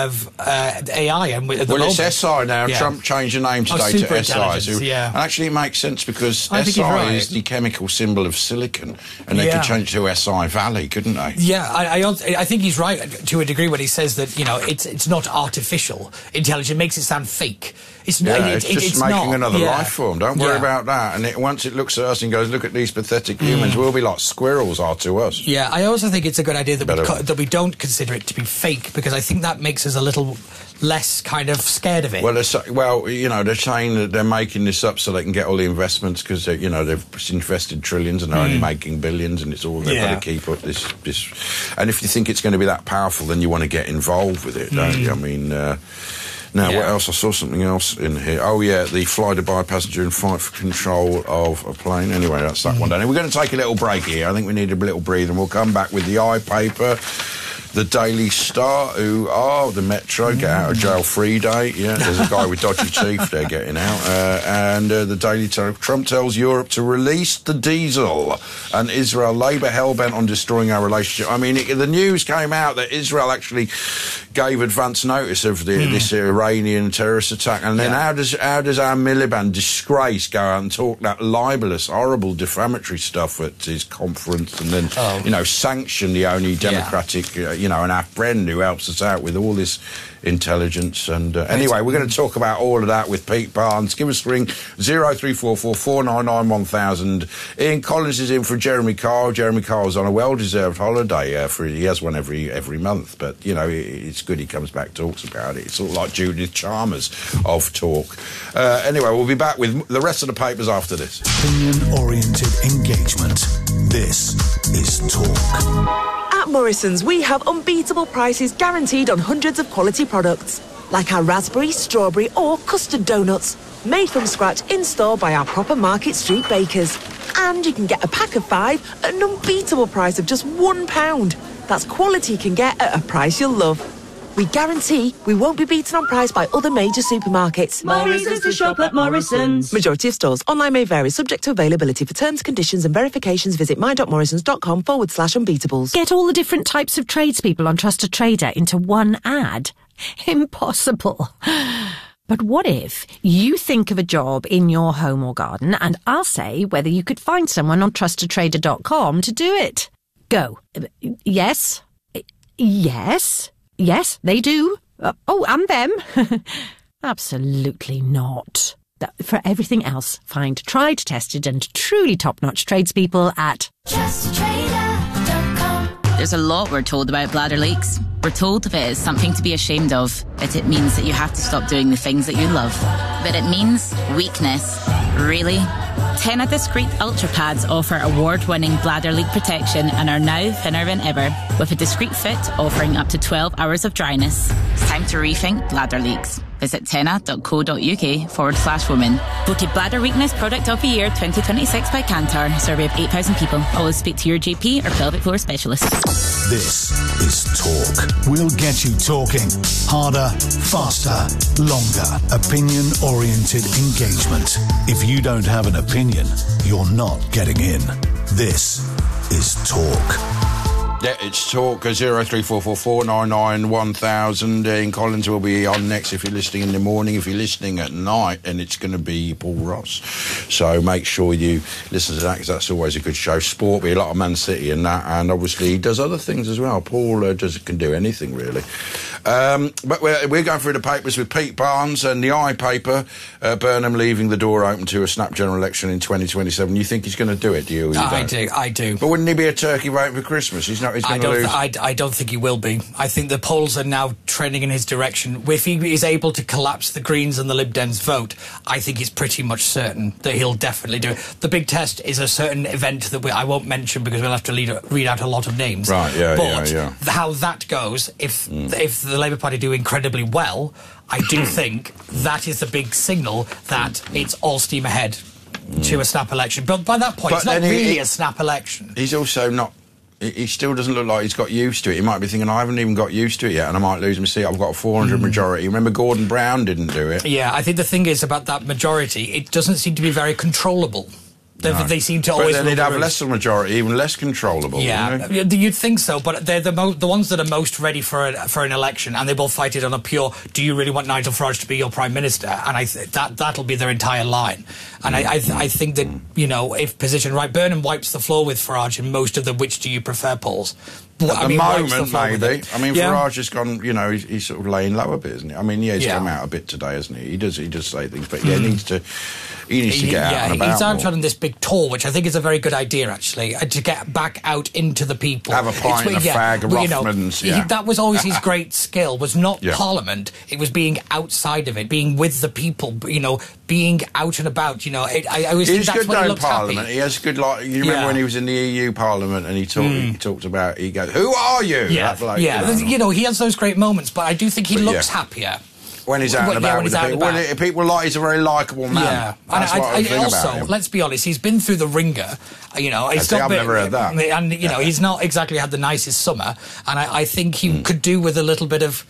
Speaker 16: AI. And
Speaker 15: it's SI now. Trump changed the name today to SI. And actually it makes sense, because SI is the chemical symbol of silicon, and they could change it to SI Valley, couldn't they?
Speaker 16: Yeah, I think he's right to a degree when he says that, you know, it's not artificial intelligence. It makes it sound fake. It's
Speaker 15: just making another life form. Don't worry about that. And once it looks at us and goes, look at these pathetic humans, we'll be like squirrels are to us.
Speaker 16: Yeah, I also think it's a good idea that we don't consider it to be fake, because I think that makes us a little less kind of scared of it.
Speaker 15: Well, you know, they're saying that they're making this up so they can get all the investments, because, you know, they've invested trillions and they're only making billions, and it's all they've got to keep up this. And if you think it's going to be that powerful, then you want to get involved with it, don't you? I mean... Now, what else? I saw something else in here. Oh, yeah, the fly-to-by passenger and fight for control of a plane. Anyway, that's that one done. We're going to take a little break here. I think we need a little breather, and we'll come back with the iPaper, the Daily Star, the Metro, get out of jail free day. Yeah, there's a guy with dodgy teeth there getting out. And the Daily Telegraph. Trump tells Europe to release the diesel. And Israel, Labour hell-bent on destroying our relationship. I mean, the news came out that Israel actually gave advance notice of this Iranian terrorist attack. And then how does our Miliband disgrace go out and talk that libelous, horrible, defamatory stuff at his conference, and then, you know, sanction the only democratic... you know, and our friend who helps us out with all this intelligence. And anyway, we're going to talk about all of that with Pete Barnes. Give us a ring, 0344 499 1000. Ian Collins is in for Jeremy Kyle. Jeremy Kyle's on a well-deserved holiday. He has one every month, but, you know, it's good he comes back, talks about it. It's sort of like Judith Chalmers of talk. Anyway, we'll be back with the rest of the papers after this.
Speaker 3: Opinion-oriented engagement. This is Talk.
Speaker 2: At Morrison's, we have unbeatable prices guaranteed on hundreds of quality products, like our raspberry, strawberry or custard donuts, made from scratch in-store by our proper Market Street bakers. And you can get a pack of 5 at an unbeatable price of just £1. That's quality you can get at a price you'll love. We guarantee we won't be beaten on price by other major supermarkets.
Speaker 22: More reasons to shop at Morrison's.
Speaker 2: Majority of stores. Online may vary, subject to availability. For terms, conditions and verifications, visit my.morrisons.com/unbeatables.
Speaker 21: Get all the different types of tradespeople on Trusted Trader into one ad? Impossible. But what if you think of a job in your home or garden, and I'll say whether you could find someone on trustedtrader.com to do it? Go. Yes. Yes. Yes, they do. And them. Absolutely not. For everything else, find tried, tested and truly top-notch tradespeople at
Speaker 18: TrustedTrader.com. There's a lot we're told about bladder leaks. We're told if it is something to be ashamed of, that it means that you have to stop doing the things that you love. But it means weakness. Really? Tena Discreet Ultra Pads offer award-winning bladder leak protection and are now thinner than ever, with a discreet fit offering up to 12 hours of dryness. It's time to rethink bladder leaks. Visit tena.co.uk/women. Voted Bladder Weakness Product of the Year 2026 by Kantar. Survey of 8,000 people. Always speak to your GP or pelvic floor specialist.
Speaker 3: This is Talk. We'll get you talking. Harder, faster, longer. Opinion-oriented engagement. If you don't have an opinion, you're not getting in. This is Talk.
Speaker 15: Yeah, it's Talk 03444991000. Ian Collins will be on next if you're listening in the morning. If you're listening at night, and it's going to be Paul Ross. So make sure you listen to that, because that's always a good show. Sport, be a lot of Man City and that, and obviously he does other things as well. Paul can do anything really. But we're going through the papers with Pete Barnes and the I paper. Burnham leaving the door open to a snap general election in 2027. You think he's going to do it? Do you?
Speaker 16: I do.
Speaker 15: But wouldn't he be a turkey vote for Christmas? He's going to lose.
Speaker 16: I don't think he will be. I think the polls are now trending in his direction. If he is able to collapse the Greens and the Lib Dems vote, I think it's pretty much certain that he'll definitely do it. The big test is a certain event that I won't mention because we'll have to read out a lot of names.
Speaker 15: Right,
Speaker 16: but how that goes, if the Labour Party do incredibly well, I do think that is the big signal that it's all steam ahead to a snap election. But by that point, it's not really a snap election.
Speaker 15: He's also not... He still doesn't look like he's got used to it. He might be thinking, I haven't even got used to it yet, and I might lose my seat. I've got a 400 majority. Remember, Gordon Brown didn't do it.
Speaker 16: Yeah, I think the thing is about that majority, it doesn't seem to be very controllable. They seem to always...
Speaker 15: But then they'd have less of a majority, even less controllable.
Speaker 16: Yeah, you'd think so, but they're the ones that are most ready for an election, and they will fight it on a pure, do you really want Nigel Farage to be your Prime Minister? And that'll be their entire line. And I think that, if positioned right, Burnham wipes the floor with Farage in most of the which do you prefer polls.
Speaker 15: At the moment, maybe. I mean, Farage has gone, he's sort of laying low a bit, isn't he? I mean, he's come out a bit today, hasn't he? He does say things, but he needs to get out and about.
Speaker 16: He's out on this big tour, which I think is a very good idea, actually, to get back out into the people.
Speaker 15: Have a pint and a fag, a Rothmans,
Speaker 16: that was always his great skill, was not Parliament, it was being outside of it, being with the people, being out and about, I always think that's when he looks
Speaker 15: Parliament.
Speaker 16: happy.
Speaker 15: He has good, you remember when he was in the EU Parliament and he talked about, he goes, who are you?
Speaker 16: Yeah, he has those great moments, but I do think he looks happier.
Speaker 15: When he's out and about with the people. People like he's a very likeable man.
Speaker 16: Yeah.
Speaker 15: That's what I think
Speaker 16: also,
Speaker 15: about him.
Speaker 16: let's be honest, he's been through the ringer.
Speaker 15: I've never heard that.
Speaker 16: And, he's not exactly had the nicest summer. And I think he could do with a little bit of,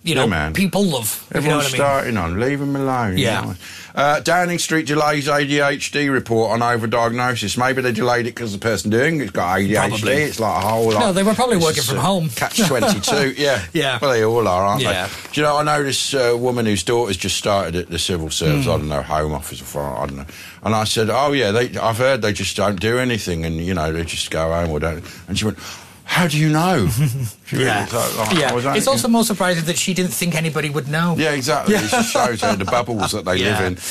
Speaker 16: people love.
Speaker 15: Everyone's starting on. Leave him alone.
Speaker 16: Yeah.
Speaker 15: Downing Street delays ADHD report on overdiagnosis. Maybe they delayed it because the person doing it's got ADHD.
Speaker 16: Probably.
Speaker 15: It's like a whole lot.
Speaker 16: No, they were probably working from home.
Speaker 15: Catch-22. Yeah. Well, they all are, aren't they? Do you know, I know this woman whose daughter's just started at the civil service, I don't know, Home Office or I don't know. And I said, I've heard they just don't do anything and, they just go home or don't. And she went... How do you know?
Speaker 16: It's also more surprising that she didn't think anybody would know.
Speaker 15: Yeah, exactly. It just shows the bubbles that they live in.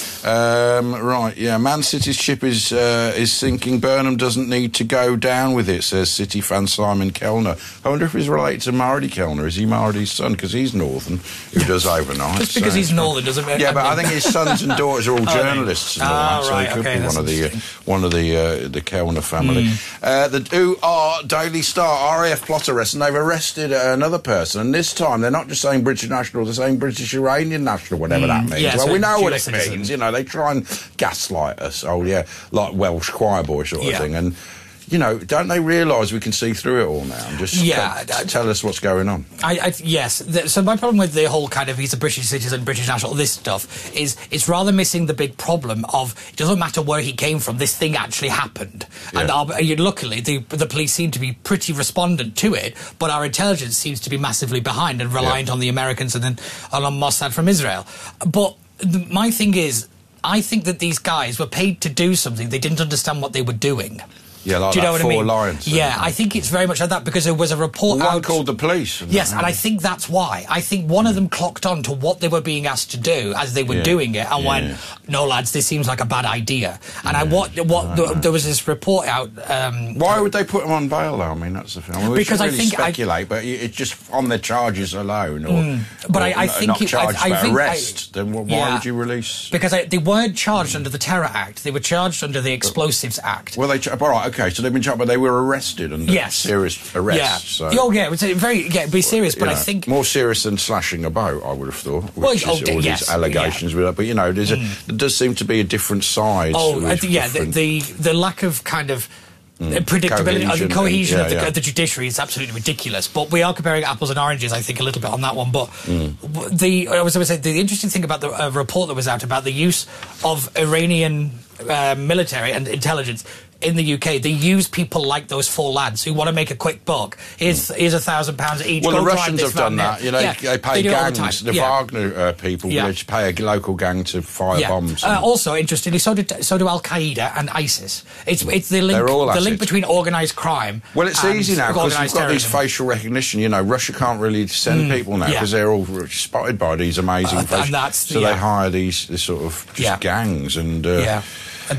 Speaker 15: Man City's ship is sinking. Burnham doesn't need to go down with it, says City fan Simon Kellner. I wonder if he's related to Mardy Kellner. Is he Mardy's son? Because he's Northern, who does overnight.
Speaker 16: Just because he's Northern doesn't mean...
Speaker 15: Yeah, but I think his sons and daughters are all journalists. So he could be one of the Kellner family. The Daily Star RAF plot arrest, and they've arrested another person, and this time they're not just saying British national, they're saying British Iranian national, whatever that means.
Speaker 16: Yeah,
Speaker 15: well, we know what it means, they try and gaslight us, like Welsh choir boy sort of thing, and don't they realise we can see through it all now and just tell us what's going on?
Speaker 16: Yes. So my problem with the whole kind of he's a British citizen, British national, this stuff, is it's rather missing the big problem of it doesn't matter where he came from, this thing actually happened. Yeah. And luckily, the police seem to be pretty respondent to it, but our intelligence seems to be massively behind and reliant on the Americans and then on Mossad from Israel. But my thing is, I think that these guys were paid to do something. They didn't understand what they were doing.
Speaker 15: Yeah, like
Speaker 16: do you know
Speaker 15: that
Speaker 16: what I mean?
Speaker 15: 4 Lions.
Speaker 16: Yeah, I think it's very much like that because there was a report
Speaker 15: one
Speaker 16: out...
Speaker 15: called the police.
Speaker 16: Yes, and I think that's why. I think one of them clocked on to what they were being asked to do as they were doing it and went, no, lads, this seems like a bad idea. And there was this report out...
Speaker 15: why would they put them on bail, though? I mean, that's the thing. I mean,
Speaker 16: because
Speaker 15: I think... speculate, but it's just on their charges alone. I think... Not charged, but arrest. Then why would you release...
Speaker 16: Because they weren't charged under the Terror Act. They were charged under the Explosives Act.
Speaker 15: Well, all right, OK, so they've been charged, but they were arrested under serious arrest.
Speaker 16: Yeah.
Speaker 15: So,
Speaker 16: it was be serious, but I think...
Speaker 15: More serious than slashing a boat, I would have thought, which is all these allegations with that. But, there does seem to be a different side.
Speaker 16: The lack of kind of... predictability, cohesion of the judiciary is absolutely ridiculous. But we are comparing apples and oranges, I think, a little bit on that one. But the interesting thing about the report that was out about the use of Iranian military and intelligence in the UK, they use people like those 4 lads who want to make a quick buck. Here's £1,000 each.
Speaker 15: Well,
Speaker 16: Go
Speaker 15: the
Speaker 16: drive
Speaker 15: Russians
Speaker 16: this
Speaker 15: have done
Speaker 16: van
Speaker 15: that.
Speaker 16: there.
Speaker 15: You know, they pay
Speaker 16: do it all the
Speaker 15: gangs.
Speaker 16: time.
Speaker 15: The Wagner people, they just pay a local gang to fire bombs.
Speaker 16: Also, interestingly, so do Al Qaeda and ISIS. It's the link between organised crime.
Speaker 15: Well, it's
Speaker 16: and
Speaker 15: easy now because we've got these
Speaker 16: terrorism.
Speaker 15: facial recognition. You know, Russia can't really send people now because they're all spotted by these amazing facial. So they hire these sort of just gangs and.
Speaker 16: And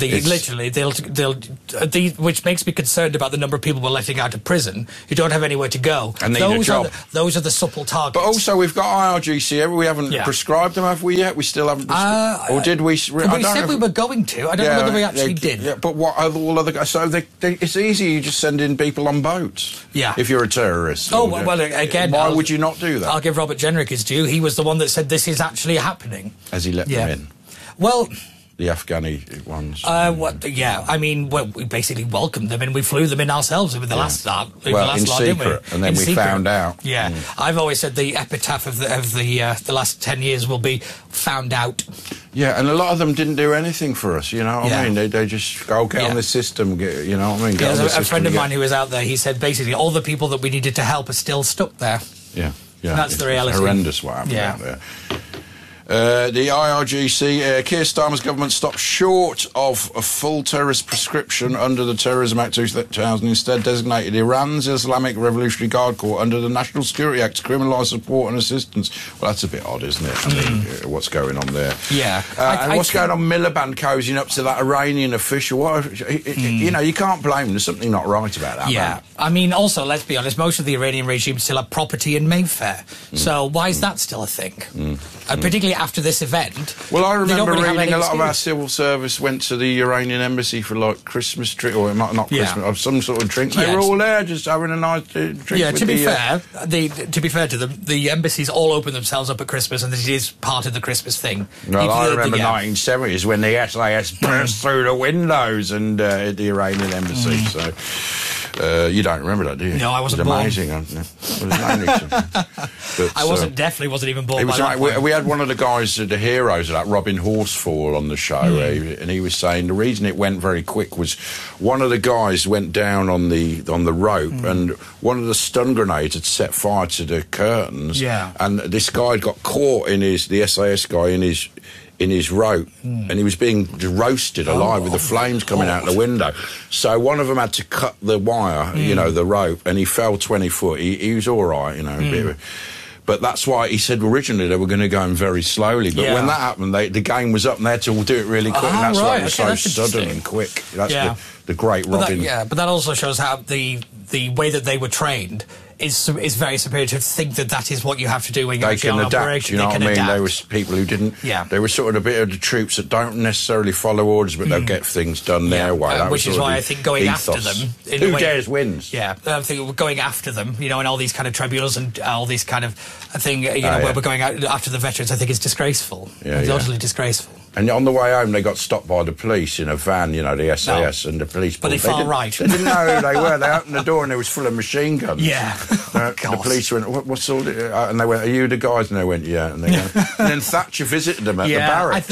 Speaker 16: which makes me concerned about the number of people we're letting out of prison who don't have anywhere to go.
Speaker 15: And need a job.
Speaker 16: Those are the supple targets.
Speaker 15: But also, we've got IRGC. We haven't prescribed them, have we yet? We still haven't prescribed. Or did we?
Speaker 16: We said we were going to. I don't know whether we actually did.
Speaker 15: Yeah, but what are all other guys? So it's easy. You just send in people on boats.
Speaker 16: Yeah.
Speaker 15: If you're a terrorist.
Speaker 16: Well, again,
Speaker 15: why would you not do that?
Speaker 16: I'll give Robert Jenrick his due. He was the one that said this is actually happening.
Speaker 15: Has he let them in?
Speaker 16: Well.
Speaker 15: The Afghani ones.
Speaker 16: I mean, we basically welcomed them and we flew them in ourselves with the last lot.
Speaker 15: In secret, and then we found out.
Speaker 16: Yeah, I've always said the epitaph of the last 10 years will be found out.
Speaker 15: Yeah, and a lot of them didn't do anything for us. You know what I mean? They just get on the system. You know what I mean?
Speaker 16: A friend of mine who was out there, he said basically all the people that we needed to help are still stuck there.
Speaker 15: Yeah.
Speaker 16: And that's the reality.
Speaker 15: Horrendous what happened out there. The IRGC, Keir Starmer's government stopped short of a full terrorist prescription under the Terrorism Act 2000, instead designated Iran's Islamic Revolutionary Guard Corps under the National Security Act to criminalise support and assistance. Well, that's a bit odd, isn't it? I mean, what's going on there?
Speaker 16: Yeah.
Speaker 15: And what's going on? Miliband cozying up to that Iranian official. You know, you can't blame them. There's something not right about that.
Speaker 16: Yeah.
Speaker 15: Man.
Speaker 16: I mean, also, let's be honest, most of the Iranian regime still have property in Mayfair. So why is that still a thing? Particularly after this event.
Speaker 15: Well, I remember reading a lot of our civil service went to the Iranian embassy for like Christmas drink, or not Christmas, or some sort of drink. They were all there just having a nice drink.
Speaker 16: Yeah, to be fair to them, the embassies all open themselves up at Christmas, and it is part of the Christmas thing.
Speaker 15: Well, I remember 1970s when the SAS burst through the windows and at the Iranian embassy. So. You don't remember that, do you?
Speaker 16: No, I wasn't born.
Speaker 15: It was amazing.
Speaker 16: I definitely wasn't even born.
Speaker 15: It was we had one of the guys, the heroes of that, Robin Horsfall, on the show, and he was saying the reason it went very quick was one of the guys went down on the rope, and one of the stun grenades had set fire to the curtains, and this guy had got caught the SAS guy in his rope, and he was being roasted alive with the flames coming out the window. So one of them had to cut the wire, you know, the rope, and he fell 20 foot. He was all right, you know, but that's why he said originally they were going to go in very slowly. But when that happened, the game was up and they had to do it really quick, and that's why it was so sudden and quick. That's the great Robin.
Speaker 16: But that also shows how the way that they were trained is very superior to think that is what you have to do when you're actually on operation.
Speaker 15: You know what I mean? There was people who didn't. They were sort of a bit of the troops that don't necessarily follow orders, but they'll get things done their way.
Speaker 16: Which is why I think going after them.
Speaker 15: Who dares wins?
Speaker 16: Yeah, I think going after them, you know, in all these kind of tribunals and all these kind of thing, you know, where we're going after the veterans, I think is disgraceful. It's utterly disgraceful.
Speaker 15: And on the way home, they got stopped by the police in a van, you know, the SAS, and the police...
Speaker 16: But they right.
Speaker 15: They didn't know who they were. They opened the door and it was full of machine guns.
Speaker 16: Yeah.
Speaker 15: The police went, what's all this? And they went, are you the guys? And they went, yeah. And, and then Thatcher visited them at the barracks.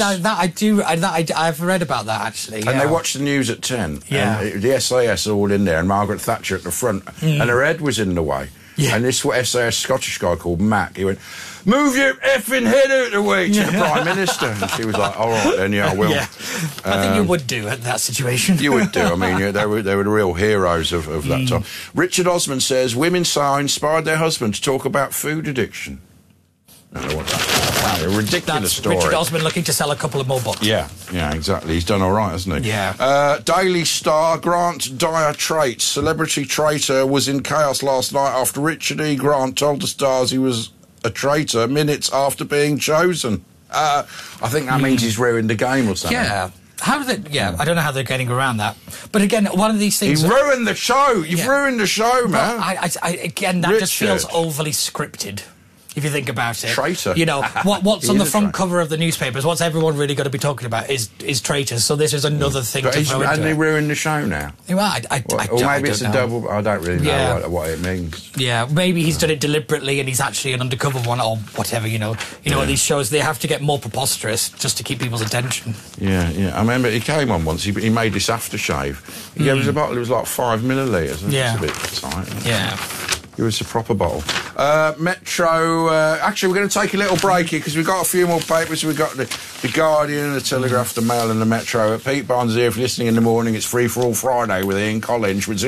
Speaker 16: I've read about that, actually.
Speaker 15: And they watched the news at 10. Yeah. And the SAS all in there, and Margaret Thatcher at the front. And her head was in the way. Yeah. And this SAS Scottish guy called Mac, he went, move your effing head out of the way to the Prime Minister. And she was like, all right, then, yeah, I will.
Speaker 16: Yeah. I think you would do at that situation.
Speaker 15: You would do. I mean, they were the real heroes of that time. Richard Osman says, women so inspired their husband to talk about food addiction. I don't know what that's a ridiculous story.
Speaker 16: Richard Osman looking to sell a couple of more books.
Speaker 15: Yeah, exactly. He's done all right, hasn't he?
Speaker 16: Yeah.
Speaker 15: Daily Star, Grant Dyer traits. Celebrity traitor was in chaos last night after Richard E. Grant told the Stars he was a traitor minutes after being chosen. I think that means he's ruined the game or something.
Speaker 16: Yeah. How did it? Yeah, I don't know how they're getting around that. But again, one of these things...
Speaker 15: He ruined the show! You've ruined the show, man!
Speaker 16: Again, that just feels overly scripted. if you think about it.
Speaker 15: Traitor.
Speaker 16: You know, what's
Speaker 15: He
Speaker 16: on the
Speaker 15: is a
Speaker 16: front
Speaker 15: traitor.
Speaker 16: cover of the newspapers, what's everyone really going to be talking about is traitors. So this is another thing
Speaker 15: But
Speaker 16: to throw into
Speaker 15: hasn't he
Speaker 16: it.
Speaker 15: ruined the show now?
Speaker 16: Well,
Speaker 15: Or maybe it's a
Speaker 16: know.
Speaker 15: double... I don't really know
Speaker 16: Yeah.
Speaker 15: what it means.
Speaker 16: Yeah, maybe he's done it deliberately and he's actually an undercover one or whatever, you know. These shows, they have to get more preposterous just to keep people's attention.
Speaker 15: Yeah. I remember he came on once. He made this aftershave. He gave us a bottle. It was like 5 millilitres.
Speaker 16: Yeah.
Speaker 15: It's a bit tight.
Speaker 16: Yeah.
Speaker 15: It was a proper bottle. Metro... actually, we're going to take a little break here because we've got a few more papers. We've got the Guardian, the Telegraph, the Mail and the Metro. Pete Barnes here. If you're listening in the morning, it's Free For All Friday with Ian Collins with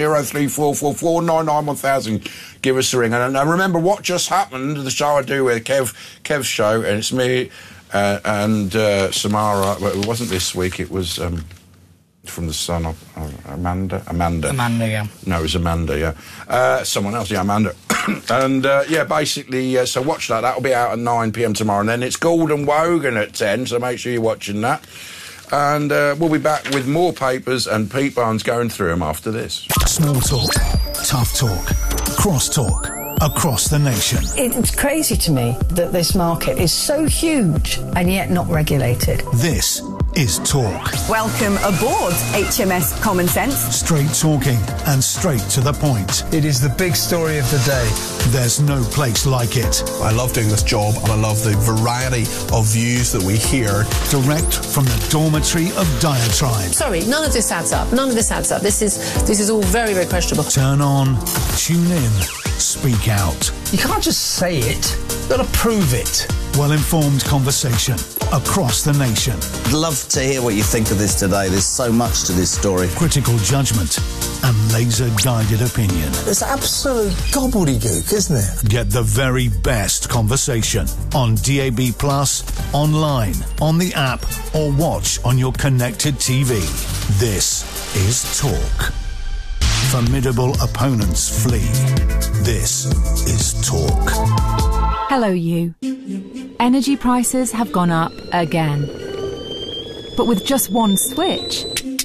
Speaker 15: 03444991000. Give us a ring. And remember what just happened, the show I do with Kev's show, and it's me and Samara. Well, it wasn't this week, it was... from the Sun of Amanda.
Speaker 16: Amanda, yeah.
Speaker 15: No, it was Amanda, yeah. Someone else, yeah, Amanda. And, basically, so watch that. That'll be out at 9 p.m. tomorrow. And then it's Gordon Wogan at 10, so make sure you're watching that. And we'll be back with more papers and Pete Barnes going through them after this.
Speaker 3: Small talk, tough talk, cross talk, across the nation.
Speaker 1: It's crazy to me that this market is so huge and yet not regulated.
Speaker 3: This is Talk.
Speaker 6: Welcome aboard HMS Common Sense.
Speaker 3: Straight talking and straight to the point.
Speaker 14: It is the big story of the day.
Speaker 3: There's no place like it.
Speaker 14: I love doing this job and I love the variety of views that we hear.
Speaker 3: Direct from the dormitory of Diatribe.
Speaker 23: Sorry, none of this adds up. None of this adds up. This is all very, very questionable.
Speaker 3: Turn on, tune in, speak out.
Speaker 19: You can't just say it. You've got to prove it.
Speaker 3: Well-informed conversation across the nation.
Speaker 24: I'd love to hear what you think of this today. There's so much to this story.
Speaker 3: Critical judgment and laser-guided opinion.
Speaker 19: It's absolute gobbledygook, isn't it?
Speaker 3: Get the very best conversation on DAB+, online, on the app, or watch on your connected TV. This is Talk. Formidable opponents flee. This is Talk.
Speaker 17: Hello, you. Energy prices have gone up again. But with just one switch,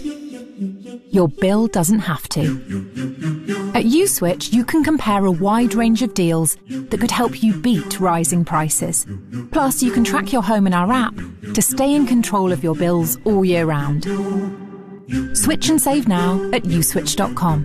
Speaker 17: your bill doesn't have to. At USwitch, you can compare a wide range of deals that could help you beat rising prices. Plus, you can track your home in our app to stay in control of your bills all year round. Switch and save now at uswitch.com.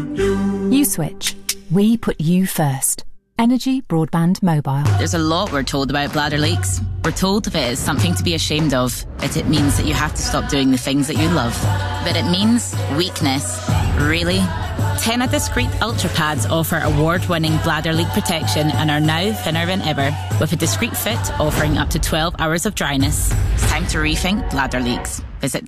Speaker 17: USwitch. We put you first. Energy Broadband Mobile.
Speaker 18: There's a lot we're told about bladder leaks. We're told if it is something to be ashamed of, that it means that you have to stop doing the things that you love. But it means weakness. Really? Tena Discreet Ultra Pads offer award-winning bladder leak protection and are now thinner than ever, with a discreet fit offering up to 12 hours of dryness. It's time to rethink bladder leaks. Visit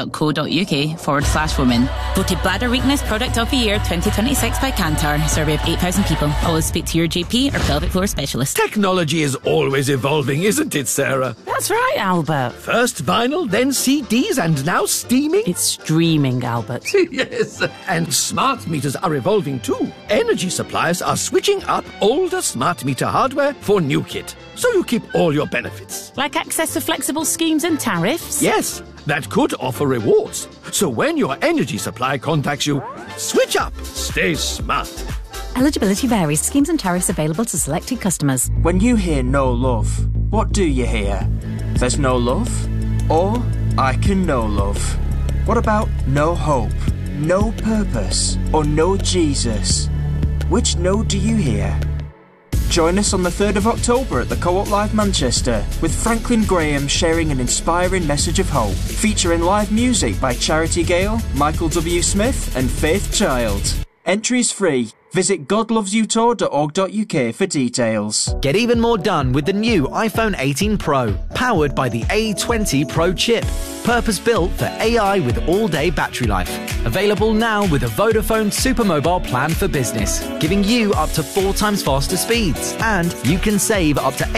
Speaker 18: tena.co.uk/women. Voted Bladder Weakness Product of the Year 2026 by Kantar. Survey of 8,000 people. Always speak to your GP or pelvic floor specialist.
Speaker 19: Technology is always evolving, isn't it, Sarah?
Speaker 20: That's right, Albert.
Speaker 19: First vinyl, then CDs, and now streaming?
Speaker 20: It's streaming, Albert.
Speaker 19: Yes, and smart meters are evolving too. Energy suppliers are switching up older smart meter hardware for new kit, so you keep all your benefits.
Speaker 20: Like access to flexible schemes and tariffs?
Speaker 19: Yes, that could offer rewards. So when your energy supplier contacts you, switch up, stay smart.
Speaker 25: Eligibility varies. Schemes and tariffs available to selected customers.
Speaker 26: When you hear no love, what do you hear? There's no love? Or I can no love? What about no hope, no purpose, or no Jesus? Which no do you hear? Join us on the 3rd of October at the Co-op Live Manchester, with Franklin Graham sharing an inspiring message of hope, featuring live music by Charity Gale, Michael W. Smith and Faith Child. Entries free. Visit godlovesyoutour.org.uk for details.
Speaker 27: Get even more done with the new iPhone 18 Pro, powered by the A20 Pro chip. Purpose-built for AI with all-day battery life. Available now with a Vodafone Supermobile plan for business, giving you up to 4 times faster speeds. And you can save up to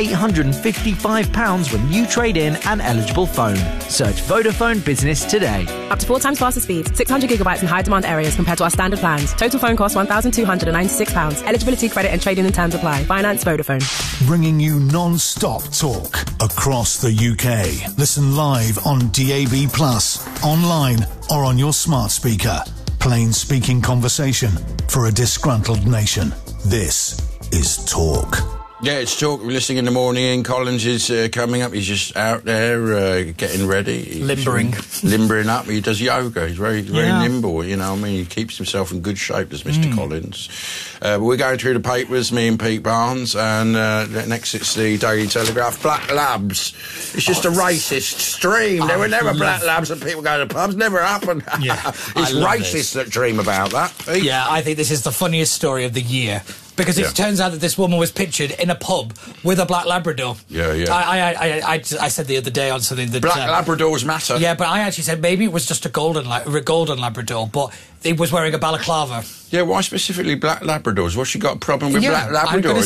Speaker 27: £855 when you trade in an eligible phone. Search Vodafone Business today.
Speaker 28: Up to 4 times faster speeds, 600 gigabytes in high-demand areas compared to our standard plans. Total phone cost £1,296. Eligibility, credit and trading and terms apply. Finance Vodafone.
Speaker 3: Bringing you non-stop talk across the UK. Listen live on DAB+, online or on your smart speaker. Plain speaking conversation for a disgruntled nation. This is Talk.
Speaker 15: Yeah, it's talk. We're listening in the morning. Ian Collins is coming up. He's just out there getting ready. He's limbering up. He does yoga. He's very nimble. You know, I mean, he keeps himself in good shape, does Mr. Collins. But we're going through the papers, me and Pete Barnes, and next it's the Daily Telegraph. Black Labs. It's just a racist stream. There were never black labs and people go to pubs. Never happened. It's racists that dream about that. Pete.
Speaker 16: Yeah, I think this is the funniest story of the year. Because it turns out that this woman was pictured in a pub with a black Labrador.
Speaker 15: Yeah.
Speaker 16: I said the other day on something that...
Speaker 15: Black Labradors matter.
Speaker 16: Yeah, but I actually said maybe it was just a golden Labrador, but it was wearing a balaclava.
Speaker 15: Yeah, why specifically black Labradors? What's she got a problem with black Labradors?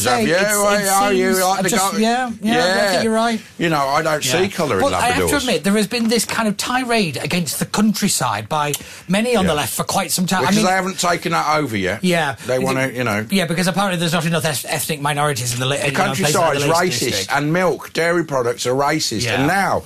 Speaker 16: I think you're right.
Speaker 15: You know, I don't see colour in Labradors.
Speaker 16: I have to admit, there has been this kind of tirade against the countryside by many on the left for quite some time.
Speaker 15: Because they haven't taken that over yet.
Speaker 16: Yeah.
Speaker 15: They want to, you know...
Speaker 16: Yeah, because apparently there's not enough ethnic minorities in the
Speaker 15: countryside is racist, and milk, dairy products are racist, and now